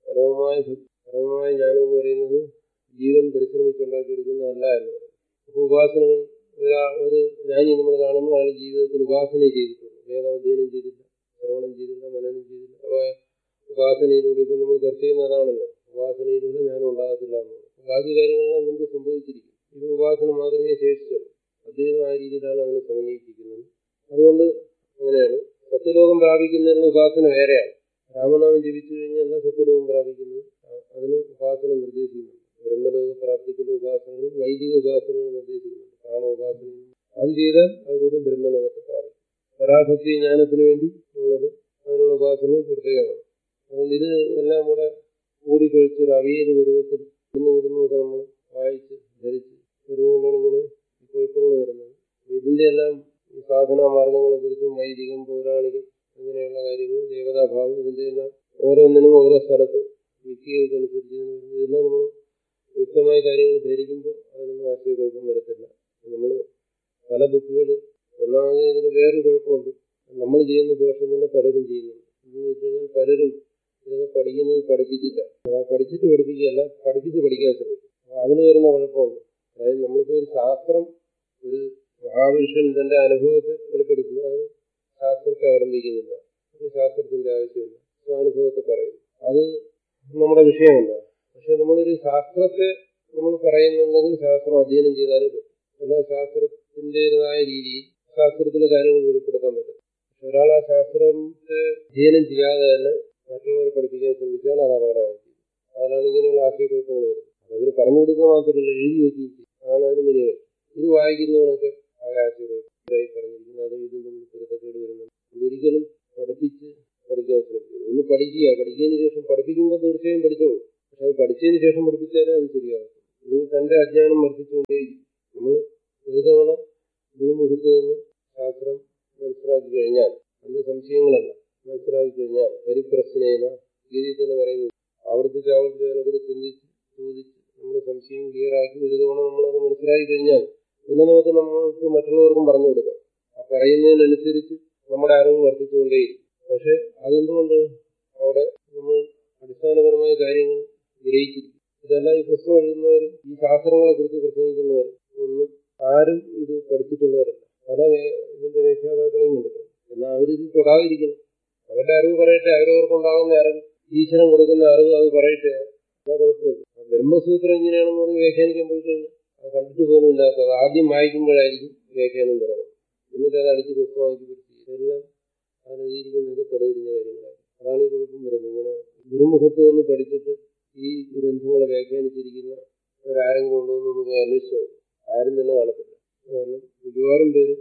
പരമമായ ജ്ഞാനം എന്ന് പറയുന്നത് ജീവൻ പരിശ്രമിച്ചുണ്ടാക്കിയെടുക്കുന്നതല്ല എന്ന് പറയുന്നത്. അപ്പൊ ഉപാസനകൾ ഒരു ജ്ഞാനി നമ്മൾ കാണുന്നു, അയാൾ ജീവിതത്തിൽ ഉപാസന ചെയ്തിട്ടുണ്ട്. വേദാധ്യയനം ചെയ്തില്ല, ശ്രവണം ചെയ്തില്ല, മനനം ചെയ്തില്ല. അപ്പൊ ഉപാസനയിലൂടെ ഇപ്പൊ നമ്മൾ ചർച്ച ചെയ്യുന്നതാണല്ലോ, ഉപാസനയിലൂടെ ജ്ഞാനം ഉണ്ടാകത്തില്ല എന്നുള്ളത്. ബാക്കി കാര്യങ്ങളെല്ലാം നമുക്ക് സംഭവിച്ചിരിക്കും. ഇത് ഉപാസന മാത്രമേ ശേഷിച്ചുള്ളൂ. അദ്ദേഹം ആ രീതിയിലാണ് അതിനെ സമന്വയിപ്പിക്കുന്നത്. അതുകൊണ്ട് അങ്ങനെയാണ് സത്യലോകം പ്രാപിക്കുന്നതിനുള്ള ഉപാസന വേറെയാണ്. രാമനാമം ജപിച്ചു കഴിഞ്ഞാൽ സത്യലോകം പ്രാപിക്കുന്നത് അതിന് ഉപാസന നിർദ്ദേശിക്കുന്നുണ്ട്. ബ്രഹ്മലോക പ്രാപ്തിക്കുള്ള ഉപാസനകളും വൈദിക ഉപാസനകളും നിർദ്ദേശിക്കുന്നുണ്ട്. പ്രാണോപാസനയും അത് ചെയ്താൽ അതിലൂടെ ബ്രഹ്മലോകത്തെ പ്രാപിക്കും. പരാഭക്തി ജ്ഞാനത്തിന് വേണ്ടി ഉള്ളത് അതിനുള്ള ഉപാസനകൾ പ്രത്യേകമാണ്. അതുകൊണ്ട് ഇത് എല്ലാം കൂടെ കൂടിക്കൊഴിച്ച് ഒരു അവിയൽ പരുവത്തിൽ ഇടുന്നൊക്കെ നമ്മൾ വായിച്ച് ധരിച്ച് വരുന്നതുകൊണ്ടാണ് ഇങ്ങനെ കുഴപ്പങ്ങൾ വരുന്നത്. ഇതിന്റെ എല്ലാം ഈ സാധനാ മാർഗങ്ങളെ കുറിച്ചും വൈദികം, പൗരാണികം അങ്ങനെയുള്ള കാര്യങ്ങൾ, ദേവതാഭാവം, ഇതിന്റെ എല്ലാം ഓരോന്നിനും ഓരോ സ്ഥലത്ത് വ്യക്തികൾക്കനുസരിച്ച് ഇതെല്ലാം നമ്മൾ വ്യക്തമായ കാര്യങ്ങൾ ധരിക്കുമ്പോൾ അതിനൊന്നും ആശയക്കുഴപ്പം വരത്തില്ല. നമ്മൾ പല ബുക്കുകൾ ഒന്നാമത് ഇതിന് വേറൊരു കുഴപ്പമുണ്ട്. നമ്മൾ ചെയ്യുന്ന ദോഷം തന്നെ പലരും ചെയ്യുന്നുണ്ട്. എന്ന് വെച്ച് കഴിഞ്ഞാൽ പലരും ഇതൊക്കെ പഠിക്കുന്നത് പഠിപ്പിച്ചിട്ടാണ്. പഠിച്ചിട്ട് പഠിപ്പിക്കുകയല്ല, പഠിപ്പിച്ച് പഠിക്കാൻ ശ്രമിക്കും. അതിന് വരുന്ന കുഴപ്പമുണ്ട്. അതായത് നമ്മളിപ്പോൾ ഒരു ശാസ്ത്രം, ഒരു മഹാപുരുഷൻ തന്റെ അനുഭവത്തെ വെളിപ്പെടുത്തുന്നു. അത് ശാസ്ത്രത്തെ അവലംബിക്കുന്നില്ല. അത് ശാസ്ത്രത്തിന്റെ ആവശ്യമില്ല. അനുഭവത്തെ പറയുന്നു. അത് നമ്മുടെ വിഷയമല്ല. പക്ഷെ നമ്മളൊരു ശാസ്ത്രത്തെ നമ്മൾ പറയുന്നുണ്ടെങ്കിൽ ശാസ്ത്രം അധ്യയനം ചെയ്താലേ പറ്റും. എന്നാൽ ശാസ്ത്രത്തിൻ്റെതായ രീതിയിൽ ശാസ്ത്രത്തിലെ കാര്യങ്ങൾ വെളിപ്പെടുത്താൻ പറ്റും. പക്ഷെ ഒരാൾ ആ ശാസ്ത്രത്തെ അധ്യയനം ചെയ്യാതെ തന്നെ മറ്റുള്ളവരെ പഠിപ്പിക്കാൻ ശ്രമിച്ചാൽ അത് അപകടമായിരിക്കും. അതിനാണ് ഇങ്ങനെയുള്ള ആശയക്കുഴപ്പങ്ങൾ വരുന്നത്. അതവർ പറഞ്ഞു കൊടുക്കുക മാത്രമല്ല, എഴുതി വയ്ക്കുകയും ചെയ്യും. അതാണ് അതിന് വലിയ കാര്യം. ഇത് വായിക്കുന്നവനൊക്കെ ആശയക്കുഴപ്പമായി പറഞ്ഞിരിക്കുന്നത്. അത് ഇതും നമ്മൾ പൊരുത്തക്കേട് വരുന്നത്. ഇതൊരിക്കലും പഠിപ്പിച്ച് പഠിക്കാൻ ശ്രമിക്കുക. ഒന്ന് പഠിക്കുക, പഠിച്ചതിന് ശേഷം പഠിപ്പിക്കുമ്പോൾ തീർച്ചയായും പഠിച്ചോളൂ. പക്ഷെ അത് പഠിച്ചതിന് ശേഷം പഠിപ്പിച്ചാലേ അത് ശരിയാകും. ഇനി തന്റെ അജ്ഞാനം വർദ്ധിച്ചുകൊണ്ടേയിരിക്കും. നമ്മൾ ഒരു തവണ ഗുരുമുഖത്ത് നിന്ന് ശാസ്ത്രം മനസ്സിലാക്കി കഴിഞ്ഞാൽ, അതിന്റെ സംശയങ്ങളല്ല മനസ്സിലാക്കി കഴിഞ്ഞാൽ, പരിപ്രശ്നേന ഗീതയിൽ തന്നെ പറയുന്നു, ആവർത്തിച്ച് അതിനെക്കുറിച്ച് ചിന്തിച്ച് ചോദിച്ച് നമ്മുടെ സംശയം ക്ലിയറാക്കി ഒരു തവണ നമ്മളത് മനസ്സിലാക്കി കഴിഞ്ഞാൽ പിന്നെ നമ്മൾക്ക് മറ്റുള്ളവർക്കും പറഞ്ഞു കൊടുക്കാം. ആ പറയുന്നതിനനുസരിച്ച് നമ്മുടെ അറിവ് വർദ്ധിച്ചുകൊണ്ടേയിരിക്കും. പക്ഷെ അതെന്തുകൊണ്ട് അവിടെ നമ്മൾ അടിസ്ഥാനപരമായ കാര്യങ്ങൾ ഗ്രഹിച്ചിരിക്കും. ഇതെല്ലാം ഈ പുസ്തകം എഴുതുന്നവരും ഈ ശാസ്ത്രങ്ങളെ കുറിച്ച് പ്രസംഗിക്കുന്നവരും ഒന്നും ആരും ഇത് പഠിച്ചിട്ടുള്ളവരല്ല. പല ഇതിന്റെ വ്യാഖ്യാതാക്കളെയും കണ്ടിട്ടുണ്ട്. എന്നാൽ അവരിത് തൊടാതിരിക്കണം. അവരുടെ അറിവ് പറയട്ടെ, അവരവർക്കുണ്ടാകുന്ന അറിവ്, ഈശ്വരൻ കൊടുക്കുന്ന അറിവ് അത് പറയട്ടെ, അതാ കുഴപ്പമില്ല. ബ്രഹ്മസൂത്രം എങ്ങനെയാണെന്ന് പറഞ്ഞ് വ്യാഖ്യാനിക്കാൻ പോയി കഴിഞ്ഞാൽ അത് കണ്ടിട്ട് പോലും ഇല്ലാത്തത് ആദ്യം വായിക്കുമ്പോഴായിരിക്കും വ്യാഖ്യാനം തുടങ്ങുന്നത്. എന്നിട്ട് അത് അടിച്ച് പുസ്തകമാക്കി പിടിച്ച് ഇതെല്ലാം അതിനെഴുതിയിരിക്കുന്നതൊക്കെ തെളിഞ്ഞ കാര്യങ്ങളാണ്. അതാണ് ഈ കുഴപ്പം വരുന്നത്. ഇങ്ങനെ ഗുരുമുഖത്ത് നിന്ന് പഠിച്ചിട്ട് ഈ ഗ്രന്ഥങ്ങളെ വ്യാഖ്യാനിച്ചിരിക്കുന്ന ഒരാരെങ്കിലും ഉണ്ടോ എന്നൊന്ന് പോയി അന്വേഷിച്ചു. ആരും തന്നെ കാണത്തില്ല. കാരണം മിക്കവാറും പേര്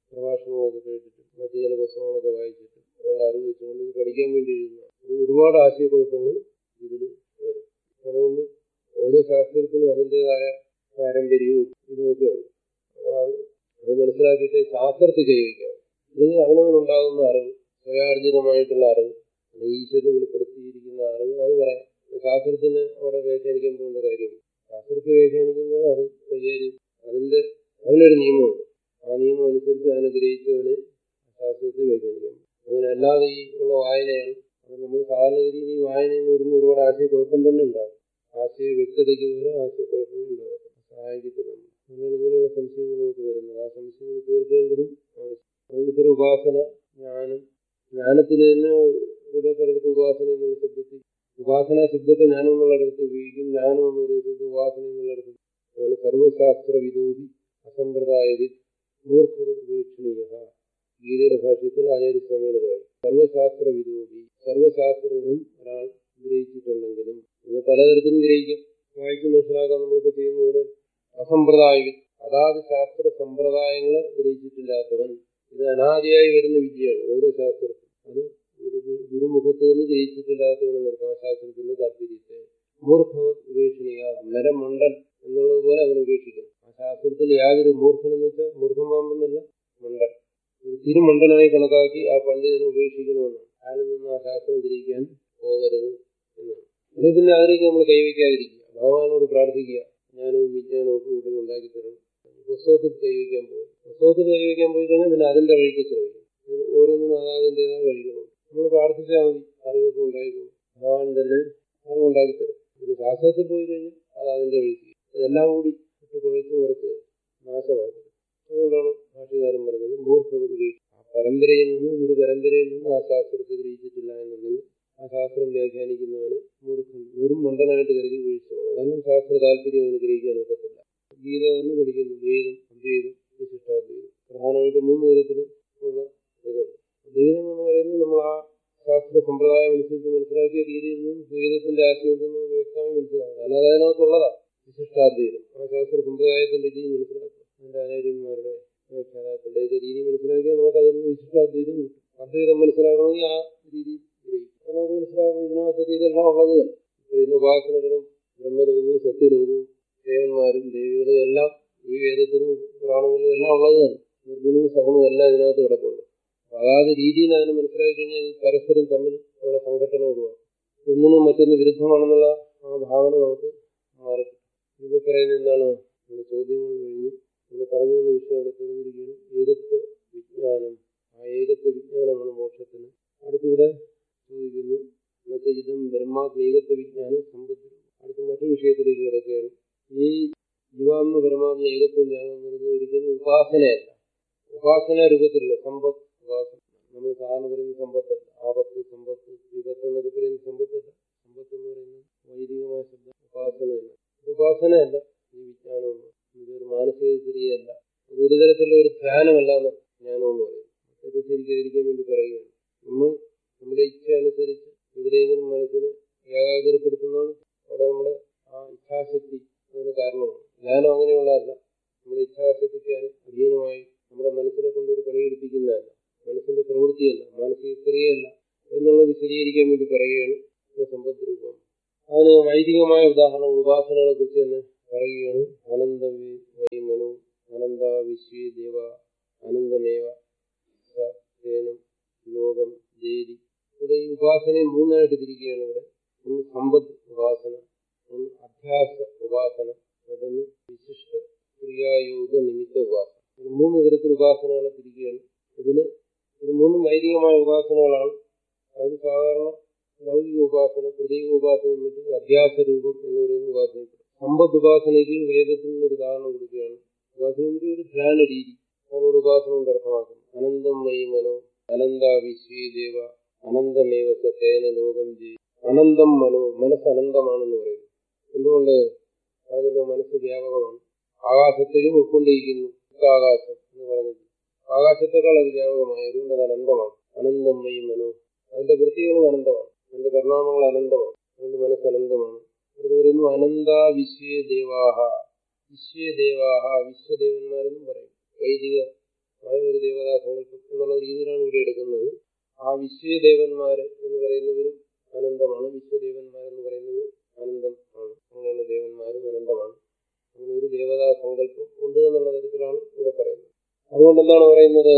പ്രഭാഷണങ്ങളൊക്കെ കേട്ടിട്ട് മറ്റു ചില പുസ്തകങ്ങളൊക്കെ വായിച്ചിട്ട് ഉള്ള അറിവ് വെച്ചുകൊണ്ട് ഇത് പഠിക്കാൻ വേണ്ടി എഴുതുന്ന ഒരുപാട് ആശയക്കുഴപ്പങ്ങൾ ഇതിൽ വരും. അതുകൊണ്ട് ഓരോ ശാസ്ത്രത്തിനും അതിൻ്റെതായ പാരമ്പര്യവും ഇതുമൊക്കെ ഉണ്ട്. അത് മനസ്സിലാക്കിയിട്ട് ശാസ്ത്രത്തിൽ കൈവയ്ക്കാം. അല്ലെങ്കിൽ അവനവനുണ്ടാകുന്ന അറിവ്, സ്വയാർജിതമായിട്ടുള്ള അറിവ്, ഈശ്വരനെ വെളിപ്പെടുത്തിയിരിക്കുന്ന അറിവ്, അത് പറയാം. ശാസ്ത്രത്തിന് അവിടെ വ്യാഖ്യാനിക്കാൻ പോകേണ്ട കാര്യമില്ല. ശാസ്ത്രത്തെ വ്യാഖ്യാനിക്കുന്നത് അത് കൈകാര്യം അതിനൊരു നിയമമുണ്ട്. ആ നിയമം അനുസരിച്ച് അതിനെ ഗ്രഹിച്ചവന് ശാസ്ത്രത്തെ വ്യാഖ്യാനിക്കാൻ പറ്റും. അങ്ങനെ അല്ലാതെ ഈ ഉള്ള വായനയാണ്. അത് നമ്മൾ സാധാരണഗതിയിൽ ഈ വായനയിൽ നിന്ന് വരുന്ന ഒരുപാട് ആശയക്കുഴപ്പം തന്നെ ഉണ്ടാകും. ആശയ വ്യക്തതയ്ക്ക് പോലും ആശയക്കുഴപ്പങ്ങൾ ഉണ്ടാകും, സഹായിക്കത്തില്ല. അങ്ങനെയാണ് ഇങ്ങനെയുള്ള സംശയങ്ങൾ നമുക്ക് വരുന്നത്. ആ സംശയങ്ങൾ തീർക്കേണ്ടതും ആവശ്യം. അതുകൊണ്ട് ഇത്തരം ഉപാസന, ജ്ഞാനത്തിന് തന്നെ ഇവിടെ പലയിടത്ത് ഉപാസന എന്നുള്ള ശബ്ദത്തിൽ, ഉപാസനാ ശബ്ദത്തെ ജ്ഞാനം എന്നുള്ള ഇടത്ത് ഉപയോഗിക്കും. ജ്ഞാനം എന്ന് പറയുന്നത് ഉപാസന എന്നുള്ള ഇടത്ത്. അതുപോലെ സർവശാസ്ത്ര വിദോപി അസമ്പ്രദായവിൽ മൂർഖവീക്ഷണീയ. ഗീതയുടെ ഭാഷ്യത്തിൽ ആചാര്യസ്വാമികൾ പറയും, സർവശാസ്ത്ര വിദോപി, സർവശാസ്ത്രങ്ങളും ഒരാൾ ഗ്രഹിച്ചിട്ടുണ്ടെങ്കിലും ഇത് പലതരത്തിലും ഗ്രഹിക്കും, വായിച്ച് മനസ്സിലാക്കാൻ നമ്മളിപ്പോൾ ചെയ്യുന്ന പോലെ. അസമ്പ്രദായവിൽ, അതാത് ശാസ്ത്ര സമ്പ്രദായങ്ങളെ ഗ്രഹിച്ചിട്ടില്ലാത്തവൻ. ഇത് അനാദിയായി വരുന്ന വിദ്യയാണ് ഓരോ ശാസ്ത്രത്തിൽ. അത് ഗുരുമുഖത്ത് നിന്ന് ഗ്രഹിച്ചിട്ടില്ലാത്തവനെ നിർത്താം ശാസ്ത്രത്തിന്റെ താല്പര്യത്തെ. മൂർഖവത് ഉപേക്ഷണീയ, മരമണ്ടൻ എന്നുള്ളതുപോലെ അവൻ ഉപേക്ഷിക്കണം. ആ ശാസ്ത്രത്തിൽ യാതൊരു മൂർഖൻ എന്ന് വെച്ചാൽ മൂർഖം പാമ്പെന്നല്ല, മണ്ടൻ, ഒരു തിരുമണ്ടനായി കണക്കാക്കി ആ പണ്ഡിതനെ ഉപേക്ഷിക്കണമെന്നാണ്. അയാളിൽ നിന്ന് ആ ശാസ്ത്രം ഗ്രഹിക്കാൻ പോകരുത് എന്നാണ്. അല്ലെങ്കിൽ പിന്നെ അതിലേക്ക് നമ്മൾ കൈവയ്ക്കാതിരിക്കുക, ഭഗവാനോട് പ്രാർത്ഥിക്കുക, ജ്ഞാനവും വിജ്ഞാനവും ഒക്കെ കൂടുതൽ ഉണ്ടാക്കി തരണം. പുസ്തകത്തിൽ കൈവയ്ക്കാൻ പോയി കഴിഞ്ഞാൽ പിന്നെ അതിന്റെ വഴിക്ക് ശ്രമിക്കും. ഓരോന്നിനും അതാതിൻ്റെതായ വഴികളുണ്ട്. നമ്മൾ പ്രാർത്ഥിച്ചാൽ മതി, അറിവൊക്കെ ഉണ്ടായിക്കോളും. ഭഗവാൻ തന്നെ അറിവുണ്ടാക്കി തരും. പിന്നെ ശാസ്ത്രത്തിൽ പോയി കഴിഞ്ഞാൽ അത് അതിന്റെ വഴിക്ക് ഇതെല്ലാം കൂടി ഇട്ട് കുഴച്ച് കുറച്ച് നാശമാക്കും. അതുകൊണ്ടാണ് ഭാഷകാരൻ പറഞ്ഞത് മൂർഖവത് ഉപേക്ഷിക്കും. ആ പരമ്പരയിൽ നിന്ന്, ഒരു പരമ്പരയിൽ നിന്ന് ആ ശാസ്ത്രത്തെ ഗ്രഹിച്ചിട്ടില്ല എന്നുണ്ടെങ്കിൽ ആ ശാസ്ത്രം വ്യാഖ്യാനിക്കുന്നവന് മൂർഖൻ, വെറും മണ്ടനായിട്ട് കരുതി വീഴ്ചയാണ്. കാരണം ശാസ്ത്ര താല്പര്യം അവന് ഗ്രഹിക്കാൻ ഒക്കത്തില്ല. ഗീത തന്നെ പഠിക്കുന്നു, ദ്വൈതം, അദ്വൈതം, വിശിഷ്ടാദ്വൈതം. പ്രധാനമായിട്ട് 3 തരത്തിൽ ഉള്ള ഇതുണ്ട്. ദ്വൈതം എന്ന് പറയുന്നത് നമ്മൾ ആ ശാസ്ത്ര സമ്പ്രദായം അനുസരിച്ച് മനസ്സിലാക്കിയ രീതിയിൽ നിന്നും ദ്വൈതത്തിന്റെ ആശയം ഉണ്ടെന്ന് നമുക്ക് വ്യക്തമായി മനസ്സിലാക്കാം. അല്ലാതെ അതിനകത്തുള്ളതാണ് വിശിഷ്ടാദ്വൈതം. ആ ശാസ്ത്ര സമ്പ്രദായത്തിന്റെ രീതി മനസ്സിലാക്കുക, അതിന്റെ ആചാര്യന്മാരുടെ വ്യാഖ്യാതാക്കളുടെ രീതി മനസ്സിലാക്കിയാൽ നമുക്ക് അതിൽ നിന്ന് വിശിഷ്ടാദ്വൈതം കിട്ടും. അദ്വൈതം മനസ്സിലാക്കണമെങ്കിൽ ആ രീതി ഗ്രഹിക്കും. അത് നമുക്ക് മനസ്സിലാക്കും. ഇതിനകത്തൊക്കെ ഇതെല്ലാം ഉള്ളത് തന്നെ. ഇന്ന് ഉപാസനകളും ബ്രഹ്മലോകവും സത്യലോകവും ദേവന്മാരും ദേവികളും എല്ലാം ഈ വേദത്തിനും പുരാണങ്ങളിലും എല്ലാം ഉള്ളത് തന്നെ. നിർഗുണവും സഗുണവും എല്ലാം ഇതിനകത്ത് കിടപ്പുണ്ട്. അതാത് രീതിയിൽ അതിനെ മനസ്സിലാക്കി കഴിഞ്ഞാൽ പരസ്പരം തമ്മിൽ ഉള്ള സംഘടന ഒഴിവാക്കും. ഒന്നിനും മറ്റൊന്ന് വിരുദ്ധമാണെന്നുള്ള ആ ഭാവന നമുക്ക് മാറി. ഇവിടെ പറയുന്നത് എന്താണ്? നമ്മുടെ ചോദ്യങ്ങൾ കഴിഞ്ഞു. ഇവിടെ പറഞ്ഞു വന്ന വിഷയം അവിടെ തീർന്നിരിക്കുകയാണ്. ഏകത്വ വിജ്ഞാനം. ആ ഏകത്വ വിജ്ഞാനമാണ് മോക്ഷത്തിന്. അടുത്തിവിടെ ചോദിക്കുന്നു, എന്നുവെച്ചാൽ ഇതും ബ്രഹ്മാത്മ ഏകത്വ വിജ്ഞാനം സമ്പത്ത്. അടുത്ത മറ്റൊരു വിഷയത്തിലേക്ക് കിടക്കുകയാണ്. ഈ ജീവാത്മ പരമാത്മ ഏകത്വ ജ്ഞാനം എന്ന് പറയുന്നത് ഒരിക്കലും ഉപാസനയല്ല. ഉപാസന രൂപത്തിലുള്ള സമ്പത്ത് ഉപാസന. നമ്മൾ സാധാരണ പറയുന്ന സമ്പത്തല്ല. ആപത്ത്, സമ്പത്ത്, വിപത്ത് എന്നൊക്കെ പറയുന്ന സമ്പത്തല്ല. സമ്പത്ത് എന്ന് പറയുന്നത് വൈദികമായ ശബ്ദം. ഉപാസനയല്ല, ഇത് ഉപാസനയല്ല. ഈ വിജ്ഞാനമൊന്നും ഇതൊരു മാനസിക ക്രിയയല്ല, ഒരു തരത്തിലുള്ള ഒരു ധ്യാനമല്ലാന്ന് ജ്ഞാനം എന്ന് പറയുന്നത്. തെറ്റിദ്ധരിക്കാതിരിക്കാൻ വേണ്ടി പറയുകയാണ്. നമ്മൾ നമ്മുടെ ഇച്ഛ അനുസരിച്ച് എവിടെയെങ്കിലും മനസ്സിനെ ഏകാഗ്രപ്പെടുത്തുന്നതാണ് അവിടെ നമ്മുടെ ആ ഇച്ഛാശക്തി അതിന് കാരണമാണ്. ജ്ഞാനം അങ്ങനെയുള്ളതല്ല. നമ്മുടെ ഇച്ഛാശക്തിക്ക് അധീനമായി നമ്മുടെ മനസ്സിനെ കൊണ്ടൊരു പണിയെടുപ്പിക്കുന്നതല്ല, മനസ്സിന്റെ പ്രവൃത്തിയല്ല, മാനസിക ക്രിയയല്ല എന്നുള്ള വിശദീകരിക്കാൻ വേണ്ടി പറയുകയാണ് സമ്പത്ത് രൂപം. അതിന് വൈദികമായ ഉദാഹരണങ്ങൾ ഉപാസനകളെ കുറിച്ച് തന്നെ പറയുകയാണ്. അനന്ത വൈ മനോ അനന്ത വിശ്വേ ദേവ അനന്തമേവ സേനം ലോകം ദേവി. ഇവിടെ ഈ ഉപാസനയെ 3ആയിട്ട് തിരിക്കുകയാണ്. ഇവിടെ ഒന്ന് സമ്പത്ത് ഉപാസന, ഒന്ന് അധ്യാസ ഉപാസന, മറ്റൊന്ന് വിശിഷ്ട ക്രിയായോഗ നിമിത്ത ഉപാസന. 3 തരത്തിൽ ഉപാസനകളെ തിരിക്കുകയാണ്. ഇത് 3 വൈദികമായ ഉപാസനകളാണ്. അതിന് സാധാരണ ലൗകിക ഉപാസന, പ്രതീക ഉപാസനയും മറ്റും അധ്യാസ രൂപം എന്ന് പറയുന്ന ഉപാസന. സമ്പത്ത് ഉപാസനയ്ക്ക് വേദത്തിൽ നിന്നൊരു ഉദാഹരണം കൊടുക്കുകയാണ്. ഉപാസനയ്ക്ക് ഒരു ധ്യാന രീതി, അതിനോട് ഉപാസന കൊണ്ട് അർത്ഥമാക്കുന്നു. അനന്തം വൈ മനോ അനന്ത വിശ്വേ ദേവ അനന്തമേവ സേന ലോകം ജി. അനന്തം മനോ, മനസ്സ് അനന്തമാണെന്ന് പറയുന്നു. എന്തുകൊണ്ട്? അതിനുള്ള മനസ്സ് വ്യാപകമാണ്. ആകാശത്തെയും ഉൾക്കൊണ്ടിരിക്കുന്നു. ആകാശം എന്ന് പറഞ്ഞിട്ട് ആകാശത്തെക്കാൾ അത് വ്യാപകമായി, അതുകൊണ്ട് അത് അനന്തമാണ്. അനന്തം വൈ മനോ, അതിന്റെ വൃത്തികളും അനന്തമാണ്, അതിന്റെ പരിണാമങ്ങൾ അനന്തമാണ്, അതുകൊണ്ട് മനസ്സ് അനന്തമാണ്. അത് പറയുന്നു അനന്ത വിശ്വേ ദേവാഹ. വിശ്വേ ദേവാഹ, വിശ്വദേവന്മാരെന്നും പറയും. വൈദിക ആയ ഒരു ദേവതാസങ്കല്പം എന്നുള്ള രീതിയിലാണ് ഇവിടെ എടുക്കുന്നത്. ആ വിശ്വദേവന്മാര് എന്ന് പറയുന്നവരും അനന്തമാണ്, വിശ്വദേവന്മാരെന്ന് പറയുന്നത് അനന്തം ആണ്. അങ്ങനെയുള്ള ദേവന്മാരും അനന്തമാണ്. അങ്ങനെ ഒരു ദേവതാസങ്കല്പം ഉണ്ട് എന്നുള്ള തരത്തിലാണ് ഇവിടെ പറയുന്നത്. അതുകൊണ്ട് എന്താണ് പറയുന്നത്?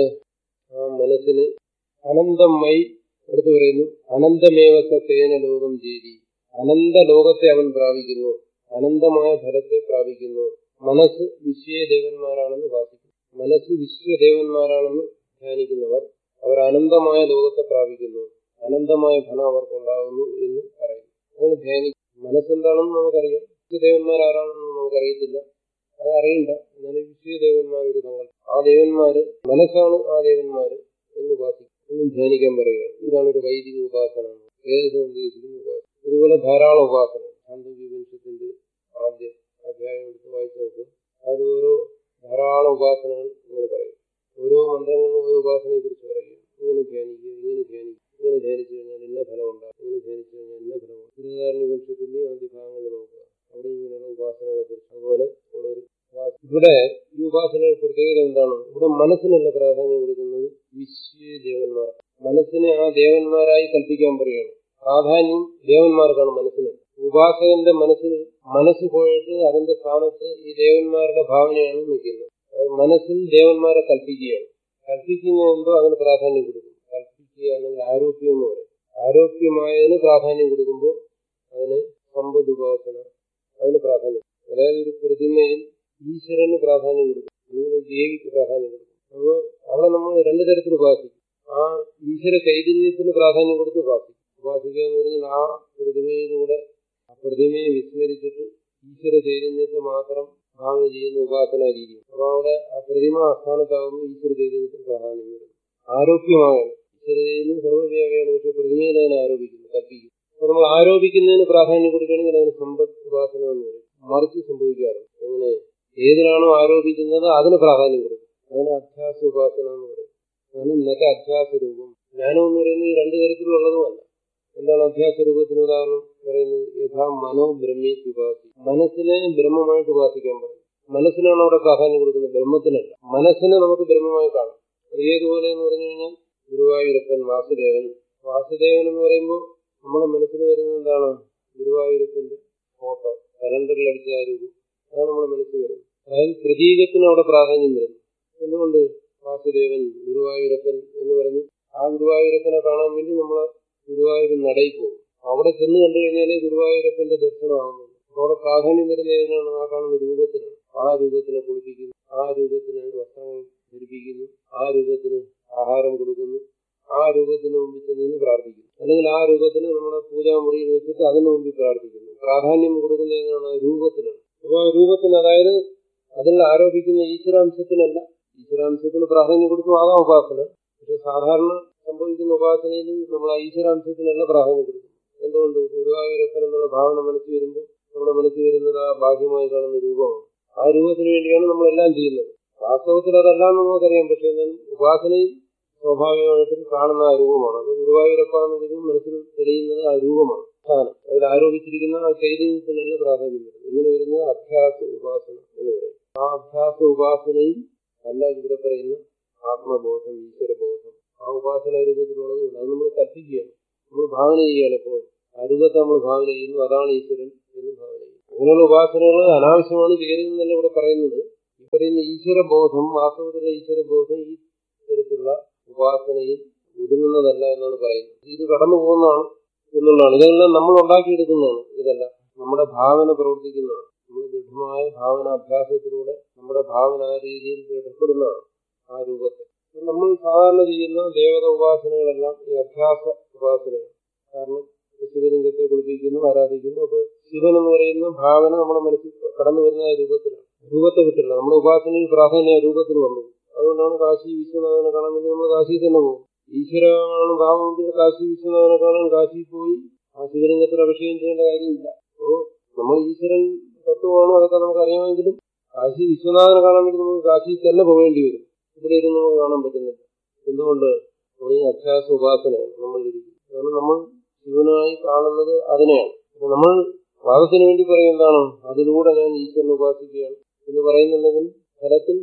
ആ മനസ്സിന് അനന്തമായി അടുത്ത് പറയുന്നു, അനന്തമേവ സത്തേന ലോകം ചേരി, അനന്ത ലോകത്തെ അവൻ പ്രാപിക്കുന്നു, അനന്തമായ ഫലത്തെ പ്രാപിക്കുന്നു. മനസ്സ് വിശ്വദേവന്മാരാണെന്ന് ഭാസിക്കുന്നു. മനസ്സ് വിശ്വദേവന്മാരാണെന്ന് ധ്യാനിക്കുന്നവർ അവർ അനന്തമായ ലോകത്തെ പ്രാപിക്കുന്നു, അനന്തമായ ഫലം അവർക്കുണ്ടാകുന്നു എന്ന് പറയുന്നു. അങ്ങനെ ധ്യാനിക്കും. മനസ്സെന്താണെന്ന് നമുക്കറിയാം, വിശ്വദേവന്മാരാരാണെന്ന് നമുക്കറിയത്തില്ല, അത് അറിയണ്ട. എന്നാലും വിശ്വദേവന്മാരൊരു സങ്കല്പം, ആ ദേവന്മാര് മനസ്സാണ്, ആ ദേവന്മാര് എന്ന് ഉപാസിക്കും, എന്ന് ധ്യാനിക്കാൻ പറയുകയാണ്. ഇതാണ് ഒരു വൈദിക ഉപാസന, വേദത്തിൽ നിർദ്ദേശിക്കുന്ന ഉപാസന. ഇതുപോലെ ധാരാളം ഉപാസന. ഛാന്ദോഗ്യോപനിഷത്തിന്റെ ആദ്യ അധ്യായം എടുത്ത് വായിച്ചു നോക്കുക. അതിൽ ഓരോ ധാരാളം ഉപാസനകൾ ഇങ്ങനെ പറയും. ഓരോ മന്ത്രങ്ങളിലും ഓരോ ഉപാസനയെ കുറിച്ച് പറയുക. ഇങ്ങനെ ധ്യാനിക്കുക, ഇങ്ങനെ ധ്യാനിക്കുക, ഇങ്ങനെ ധ്യാനിച്ചു കഴിഞ്ഞാൽ ഇന്ന ഫലം ഉണ്ടാകും, ഇങ്ങനെ ധ്യാനിച്ചു കഴിഞ്ഞാൽ ഇന്ന ഫലം ഉണ്ടാകും. ബൃഹദാരണ്യോപനിഷത്തിന്റെ ആദ്യ ഭാഗങ്ങൾ നോക്കുക, അവിടെ ഇങ്ങനെയുള്ള ഉപാസനകളെ കുറിച്ച് അതുപോലെ ഉള്ളൊരു ഇവിടെ ഈ ഉപാസനയുടെ പ്രത്യേകത എന്താണ്? ഇവിടെ മനസ്സിനുള്ള പ്രാധാന്യം കൊടുക്കുന്നത് വിശ്വദേവന്മാർ. മനസ്സിനെ ആ ദേവന്മാരായി കൽപ്പിക്കാൻ പറയുകയാണ്. പ്രാധാന്യം ദേവന്മാർക്കാണ് മനസ്സിന്. ഉപാസകന്റെ മനസ്സ് പോയിട്ട് അതിന്റെ സ്ഥാനത്ത് ഈ ദേവന്മാരുടെ ഭാവനയാണ് നിൽക്കുന്നത്. മനസ്സിൽ ദേവന്മാരെ കൽപ്പിക്കുകയാണ്. കൽപ്പിക്കുന്ന എന്തോ അതിന് പ്രാധാന്യം കൊടുക്കും. കൽപ്പിക്കുക അല്ലെങ്കിൽ ആരോപ്യം എന്ന് പറയും. ആരോപ്യമായതിന് പ്രാധാന്യം കൊടുക്കുമ്പോൾ അതിന് സമ്പദുപാസന, അതിന് പ്രാധാന്യം. അതായത് ഒരു പ്രതിമയിൽ ഈശ്വരന് പ്രാധാന്യം കൊടുക്കും, അല്ലെങ്കിൽ ഒരു ദേവിക്ക് പ്രാധാന്യം കൊടുക്കും. അപ്പോൾ അവിടെ നമ്മൾ രണ്ടു തരത്തിൽ ഉപാസിക്കും. ആ ഈശ്വര ചൈതന്യത്തിന് പ്രാധാന്യം കൊടുത്ത് ഉപാസിക്കും. ഉപാസിക്കുക എന്ന് പറഞ്ഞാൽ ആ പ്രതിമയിലൂടെ ആ പ്രതിമയെ വിസ്മരിച്ചിട്ട് ഈശ്വര ചൈതന്യത്തെ മാത്രം ഭാവന ചെയ്യുന്ന ഉപാസന രീതി. അപ്പോൾ അവിടെ ആ പ്രതിമ ആസ്ഥാനത്താകുന്നു ഈശ്വര ചൈതന്യത്തിന് പ്രാധാന്യം വരുന്നു. ആരോപ്യമാകണം. ഈശ്വര ചൈതന്യം സർവ്വവ്യാപിയാണ്, പക്ഷെ പ്രതിമയിൽ അതിനെ ആരോപിക്കുന്നു, കൽപ്പിക്കുന്നു. അപ്പോൾ നമ്മൾ ആരോപിക്കുന്നതിന് പ്രാധാന്യം കൊടുക്കുകയാണെങ്കിൽ അതിന് സമ്പദ് ഉപാസന എന്ന് പറയും. മറിച്ച് സംഭവിക്കാറുണ്ട്. എങ്ങനെ? ഏതിലാണോ ആരോപിക്കുന്നത് അതിന് പ്രാധാന്യം കൊടുക്കും. അതിന് അധ്യാസ ഉപാസന എന്ന് പറയും. അതാണ് ഇന്നത്തെ അധ്യാസ രൂപം. ജ്ഞാനം എന്ന് പറയുന്നത് ഈ രണ്ടു തരത്തിലുള്ളതുമല്ല. എന്താണ് അധ്യാസ രൂപത്തിന് ഉദാഹരണം പറയുന്നത്? യഥാ മനോ ബ്രഹ്മി ഉപാസി, മനസ്സിനെ ബ്രഹ്മമായിട്ട് ഉപാസിക്കാൻ പറയും. മനസ്സിനാണ് അവിടെ പ്രാധാന്യം കൊടുക്കുന്നത്, ബ്രഹ്മത്തിനല്ല. മനസ്സിനെ നമുക്ക് ബ്രഹ്മമായി കാണാം. അത് ഏതുപോലെ എന്ന് പറഞ്ഞു കഴിഞ്ഞാൽ ഗുരുവായൂരപ്പൻ, വാസുദേവൻ. വാസുദേവൻ എന്ന് പറയുമ്പോൾ നമ്മുടെ മനസ്സിൽ വരുന്നത് എന്താണ്? ഗുരുവായൂരപ്പന്റെ ഫോട്ടോ കലണ്ടറിൽ അടിച്ച ആ രൂപം, അതാണ് നമ്മുടെ മനസ്സിൽ വരുന്നത്. അതായത് പ്രതീകത്തിന് അവിടെ പ്രാധാന്യം വരുന്നു. എന്തുകൊണ്ട്? വാസുദേവൻ, ഗുരുവായൂരപ്പൻ എന്ന് പറഞ്ഞ് ആ ഗുരുവായൂരപ്പനെ കാണാൻ വേണ്ടി നമ്മൾ ഗുരുവായൂർ നടയിൽ പോകും. അവിടെ ചെന്ന് കണ്ടു കഴിഞ്ഞാലേ ഗുരുവായൂരപ്പന്റെ ദർശനമാകുന്നു. അവിടെ പ്രാധാന്യം വരുന്ന ഏതിനാണ്? ആ കാണുന്ന രൂപത്തിനാണ്. ആ രൂപത്തിനെ കുളിപ്പിക്കുന്നു, ആ രൂപത്തിന് വസ്ത്രങ്ങൾ ധരിപ്പിക്കുന്നു, ആ രൂപത്തിന് ആഹാരം കൊടുക്കുന്നു, ആ രൂപത്തിന് മുമ്പിൽ നിന്ന് പ്രാർത്ഥിക്കുന്നു. അല്ലെങ്കിൽ ആ രൂപത്തിന് നമ്മുടെ പൂജാമുറിയിൽ വെച്ചിട്ട് അതിന് മുമ്പിൽ പ്രാർത്ഥിക്കുന്നു. പ്രാധാന്യം കൊടുക്കുന്ന ഏതാണ്? രൂപത്തിനാണ്. അപ്പോൾ ആ രൂപത്തിന്, അതായത് അതിൽ ആരോപിക്കുന്ന ഈശ്വരാംശത്തിനല്ല. ഈശ്വരാംശത്തിന് പ്രാധാന്യം കൊടുക്കും, ആകാം ഉപാസന. പക്ഷെ സാധാരണ സംഭവിക്കുന്ന ഉപാസനയിൽ നമ്മൾ ആ ഈശ്വരാംശത്തിനല്ല പ്രാധാന്യം കൊടുക്കും. എന്തുകൊണ്ട്? ഗുരുവായൂരപ്പൻ എന്നുള്ള ഭാവന മനസ്സിൽ വരുമ്പോൾ നമ്മുടെ മനസ്സിൽ വരുന്നത് ആ ബാഹ്യമായി കാണുന്ന രൂപമാണ്. ആ രൂപത്തിന് വേണ്ടിയാണ് നമ്മളെല്ലാം ചെയ്യുന്നത്. വാസ്തവത്തിൽ അതല്ലാന്ന് നമുക്കറിയാം. പക്ഷെ എന്നാലും ഉപാസനയിൽ സ്വാഭാവികമായിട്ടും കാണുന്ന ആ രൂപമാണ്. അത് ഗുരുവായൂരപ്പ എന്ന് വിളിക്കുമ്പോൾ മനസ്സിൽ തെളിയുന്നത് ആ രൂപമാണ്. സ്ഥാനം അതിൽ ആരോപിച്ചിരിക്കുന്ന ആ ചൈതന്യത്തിനല്ല പ്രാധാന്യം വരുന്നത്. ഇങ്ങനെ വരുന്നത് അധ്യാസ ഉപാസന എന്ന് പറയും. ആ അധ്യാസ ഉപാസനയും അല്ല ഇവിടെ പറയുന്ന ആത്മബോധം, ഈശ്വരബോധം, ആ ഉപാസന രൂപത്തിലുള്ളത്. അത് നമ്മൾ കൽപ്പിക്കുകയാണ്, നമ്മൾ ഭാവന ചെയ്യുകയാണ്. എപ്പോൾ ആ രൂപത്തെ നമ്മൾ ഭാവന ചെയ്യുന്നു, അതാണ് ഈശ്വരൻ എന്ന് ഭാവന ചെയ്യുന്നു. അങ്ങനെയുള്ള ഉപാസനകൾ അനാവശ്യമാണ് ചെയ്യരുതെന്നല്ല ഇവിടെ പറയുന്നത്. ഈ പറയുന്ന ഈശ്വരബോധം, വാസ്തവത്തിലുള്ള ഈശ്വരബോധം ഈ തരത്തിലുള്ള ഉപാസനയിൽ ഒതുങ്ങുന്നതല്ല എന്നാണ് പറയുന്നത്. ഇത് കടന്നു പോകുന്നതാണ് എന്നുള്ളതാണ്. ഇതെല്ലാം നമ്മൾ ഉണ്ടാക്കിയെടുക്കുന്നതാണ്. ഇതെല്ലാം നമ്മുടെ ഭാവന പ്രവർത്തിക്കുന്നതാണ്. നമ്മൾ ദൃഢമായ ഭാവന അഭ്യാസത്തിലൂടെ നമ്മുടെ ഭാവന ആ രീതിയിൽ ദൃഢപ്പെടുന്നതാണ് ആ രൂപത്തെ. നമ്മൾ സാധാരണ ചെയ്യുന്ന ദേവത ഉപാസനകളെല്ലാം ഈ അഭ്യാസ ഉപാസനയാണ്. കാരണം ശിവലിംഗത്തെ കുളിപ്പിക്കുന്നു, ആരാധിക്കുന്നു. അപ്പൊ ശിവൻ എന്ന് പറയുന്ന ഭാവന നമ്മുടെ മനസ്സിൽ കടന്നു വരുന്ന ആ രൂപത്തിലാണ്. രൂപത്തെ വിട്ടില്ല. നമ്മുടെ ഉപാസനയിൽ പ്രാധാന്യം ആ രൂപത്തിന് വന്നു. അതുകൊണ്ടാണ് കാശി വിശ്വനാഥനെ കാണാൻ വേണ്ടി നമ്മൾ കാശിയിൽ തന്നെ പോകും. ഈശ്വരമാണ് ഭാവമെങ്കിൽ കാശി വിശ്വനാഥനെ കാണാൻ കാശിയിൽ പോയി ആ ശിവലിംഗത്തിൽ അഭിഷേകം ചെയ്യേണ്ട കാര്യമില്ല. അപ്പോൾ നമ്മൾ ഈശ്വരൻ തത്വമാണോ അതൊക്കെ നമുക്ക് അറിയാമെങ്കിലും കാശി വിശ്വനാഥനെ കാണാൻ വേണ്ടി നമുക്ക് കാശിയിൽ തന്നെ പോകേണ്ടി വരും. ഇവിടെ ഇരുന്ന് നമുക്ക് കാണാൻ പറ്റുന്നില്ല. എന്തുകൊണ്ട്? നമ്മൾ ഈ അധ്യാസ ഉപാസനയാണ് നമ്മൾ ഇരിക്കുന്നത്. കാരണം നമ്മൾ ശിവനായി കാണുന്നത് അതിനെയാണ്. നമ്മൾ വാദത്തിന് വേണ്ടി പറയും എന്താണ്? അതിലൂടെ ഞാൻ ഈശ്വരനെ ഉപാസിക്കുകയാണ് എന്ന് പറയുന്നുണ്ടെങ്കിൽ ഫലത്തിൽ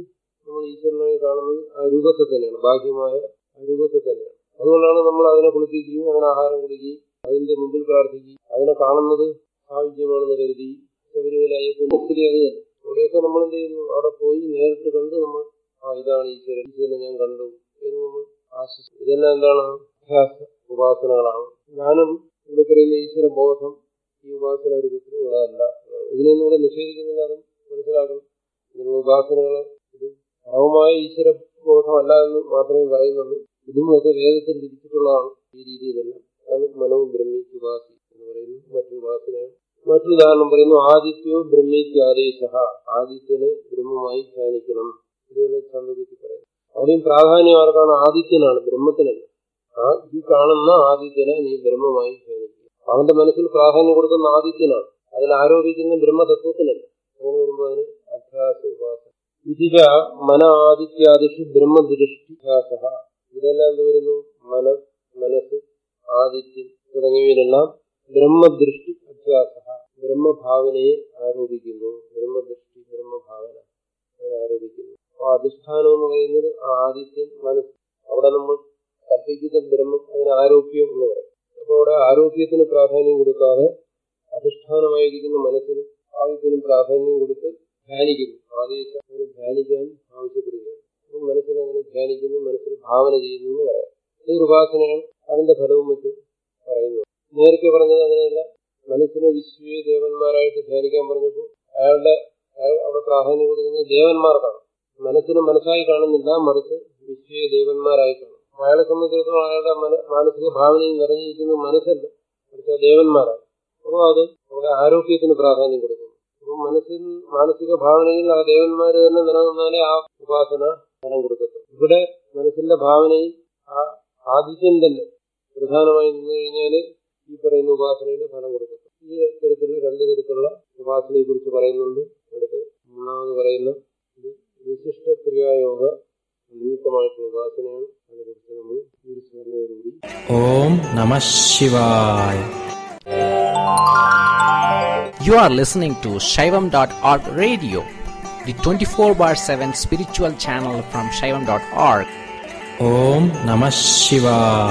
നമ്മൾ ഈശ്വരനായി കാണുന്നത് ആ രൂപത്തെ തന്നെയാണ്, ബാഹ്യമായ ആ രൂപത്തെ തന്നെയാണ്. അതുകൊണ്ടാണ് നമ്മൾ അതിനെ കുളിപ്പിക്കുകയും അതിന് ആഹാരം കൊടുക്കുകയും അതിന്റെ മുമ്പിൽ പ്രാർത്ഥിക്കുകയും അതിനെ കാണുന്നത് ആവശ്യമാണെന്ന് കരുതി ശബരിമല അയ്യപ്പന്റെ സ്ഥിതി അത് തന്നെ. അവിടെയൊക്കെ നമ്മൾ എന്ത് ചെയ്യുന്നു, അവിടെ പോയി നേരിട്ട് കണ്ട് നമ്മൾ ഇതാണ് ഈശ്വരൻ, ഈശ്വരനെ ഞാൻ കണ്ടു എന്ന് നമ്മൾ ആശ്വസിക്കും. ഇതെല്ലാം എന്താണ്? അഭ്യാസ ഉപാസനകളാണ്. ജ്ഞാനം ഇവിടെ പറയുന്ന ഈശ്വര ബോധം ഈ ഉപാസന രൂപത്തിൽ ഉള്ളതല്ല. ഇതിനൊന്നും ഇവിടെ നിഷേധിക്കുന്നില്ല, അതും മനസ്സിലാക്കണം. ഇതിനുള്ള ഉപാസനകളെ ഇത് പരമമായ ഈശ്വര ബോധമല്ല എന്ന് മാത്രമേ പറയുന്നുള്ളൂ. ഇതും ഒക്കെ വേദത്തിൽ വിധിച്ചിട്ടുള്ളതാണ് ഈ രീതിയിലെല്ലാം. അത് മനോ ബ്രഹ്മീക്ക് ഉപാസി എന്ന് പറയുന്നത് മറ്റൊരു ഉപാസനയാണ്. മറ്റൊരു ഉദാഹരണം പറയുന്നു, ആദിത്യോ ബ്രഹ്മീക്ക് ആദേശ, ആദിത്യനെ ബ്രഹ്മമായി ധ്യാനിക്കണം. ഇതുപോലെ ചന്ദ്രഗതി പറയുന്നു. അവിടെയും പ്രാധാന്യം ആർക്കാണ്? ആദിത്യനാണ്, ബ്രഹ്മത്തിനല്ല. ഈ കാണുന്ന ആദിത്യനെ നീ ബ്രഹ്മമായി ധ്യാനിക്കുക. അവന്റെ മനസ്സിൽ പ്രാധാന്യം കൊടുക്കുന്ന ആദിത്യനാണ്, അതിൽ ആരോപിക്കുന്ന ബ്രഹ്മതത്വത്തിനല്ല. അങ്ങനെ വരുമ്പോൾ അതിന് അധ്യാസ ഉപാസന. ഇതിജ മന ആദിത്യാദിഷു ബ്രഹ്മദൃഷ്ടിധ്യാസ. ഇതെല്ലാം എന്ത് വരുന്നു? മനസ്സ്, ആദിത്യൻ തുടങ്ങിയവയിലെല്ലാം ബ്രഹ്മദൃഷ്ടി അധ്യാസ, ബ്രഹ്മഭാവനയെ ആരോപിക്കുന്നു. ബ്രഹ്മദൃഷ്ടി, ബ്രഹ്മഭാവന അതിനെ ആരോപിക്കുന്നു. അപ്പൊ അധിഷ്ഠാനം എന്ന് പറയുന്നത് ആദിത്യൻ, മനസ്സ്. അവിടെ നമ്മൾ കൽപ്പിക്കുന്ന ബ്രഹ്മം അതിന് ആരോപ്യം എന്ന് പറയും. അപ്പൊ അവിടെ ആരോപ്യത്തിന് പ്രാധാന്യം കൊടുക്കാതെ അധിഷ്ഠാനമായിരിക്കുന്ന മനസ്സിനും ആദിത്യനും പ്രാധാന്യം കൊടുത്ത് ധ്യാനിക്കുന്നു. ആദേശം അങ്ങനെ ധ്യാനിക്കാൻ ആവശ്യപ്പെടുകയാണ്. അപ്പം മനസ്സിനെ അങ്ങനെ ധ്യാനിക്കുന്നു, മനസ്സിൽ ഭാവന ചെയ്യുന്നു എന്ന് പറയാം. ഇതൊരു ഉപാസനയാണ്. അതിന്റെ ഫലവും മറ്റും പറയുന്നു. നേരത്തെ പറഞ്ഞത് അങ്ങനെയല്ല. മനസ്സിനെ വിശ്വ ദേവന്മാരായിട്ട് ധ്യാനിക്കാൻ പറഞ്ഞപ്പോൾ അയാൾ അവിടെ പ്രാധാന്യം കൊടുക്കുന്നത് ദേവന്മാർക്കാണ്. മനസ്സിനെ മനസ്സായി കാണുന്നില്ല, മറിച്ച് വിശ്വ ദേവന്മാരായി കാണും. അയാളെ സംബന്ധിച്ചിടത്തോളം അയാളുടെ മാനസിക ഭാവനയിൽ നിറഞ്ഞിരിക്കുന്നത് മനസ്സല്ല, മറിച്ച് ദേവന്മാരാണ്. അപ്പോൾ അത് അവിടെ ആരോഗ്യത്തിന് പ്രാധാന്യം കൊടുക്കുന്നു. അപ്പം മാനസിക ഭാവനയിൽ ആ ദേവന്മാര് തന്നെ നിലനിന്നാലേ ആ ഉപാസന ഫലം കൊടുക്കത്തുള്ളൂ. ഇവിടെ മനസ്സിന്റെ ഭാവനയിൽ ആ ആദിത്യൻ തന്നെ പ്രധാനമായി നിന്ന് കഴിഞ്ഞാല് ഈ പറയുന്ന ഉപാസനയുടെ ഫലം കൊടുക്കത്തുള്ളൂ. ഈ തരത്തിലുള്ള രണ്ട് തരത്തിലുള്ള ഉപാസനയെ കുറിച്ച് പറയുന്നുണ്ട്. അടുത്ത് മൂന്നാമത് പറയുന്ന ഇത് വിശിഷ്ട ക്രിയായോഗ നിമിത്തമായിട്ടുള്ള ഉപാസനയാണ്. അതിനെക്കുറിച്ച് നമ്മൾ ഈ സ്മരണയോടുകൂടി ഓം നമഃ ശിവായ. You are listening to Shaivam.org radio, the 24/7 spiritual channel from Shaivam.org. Om Namah Shivaya.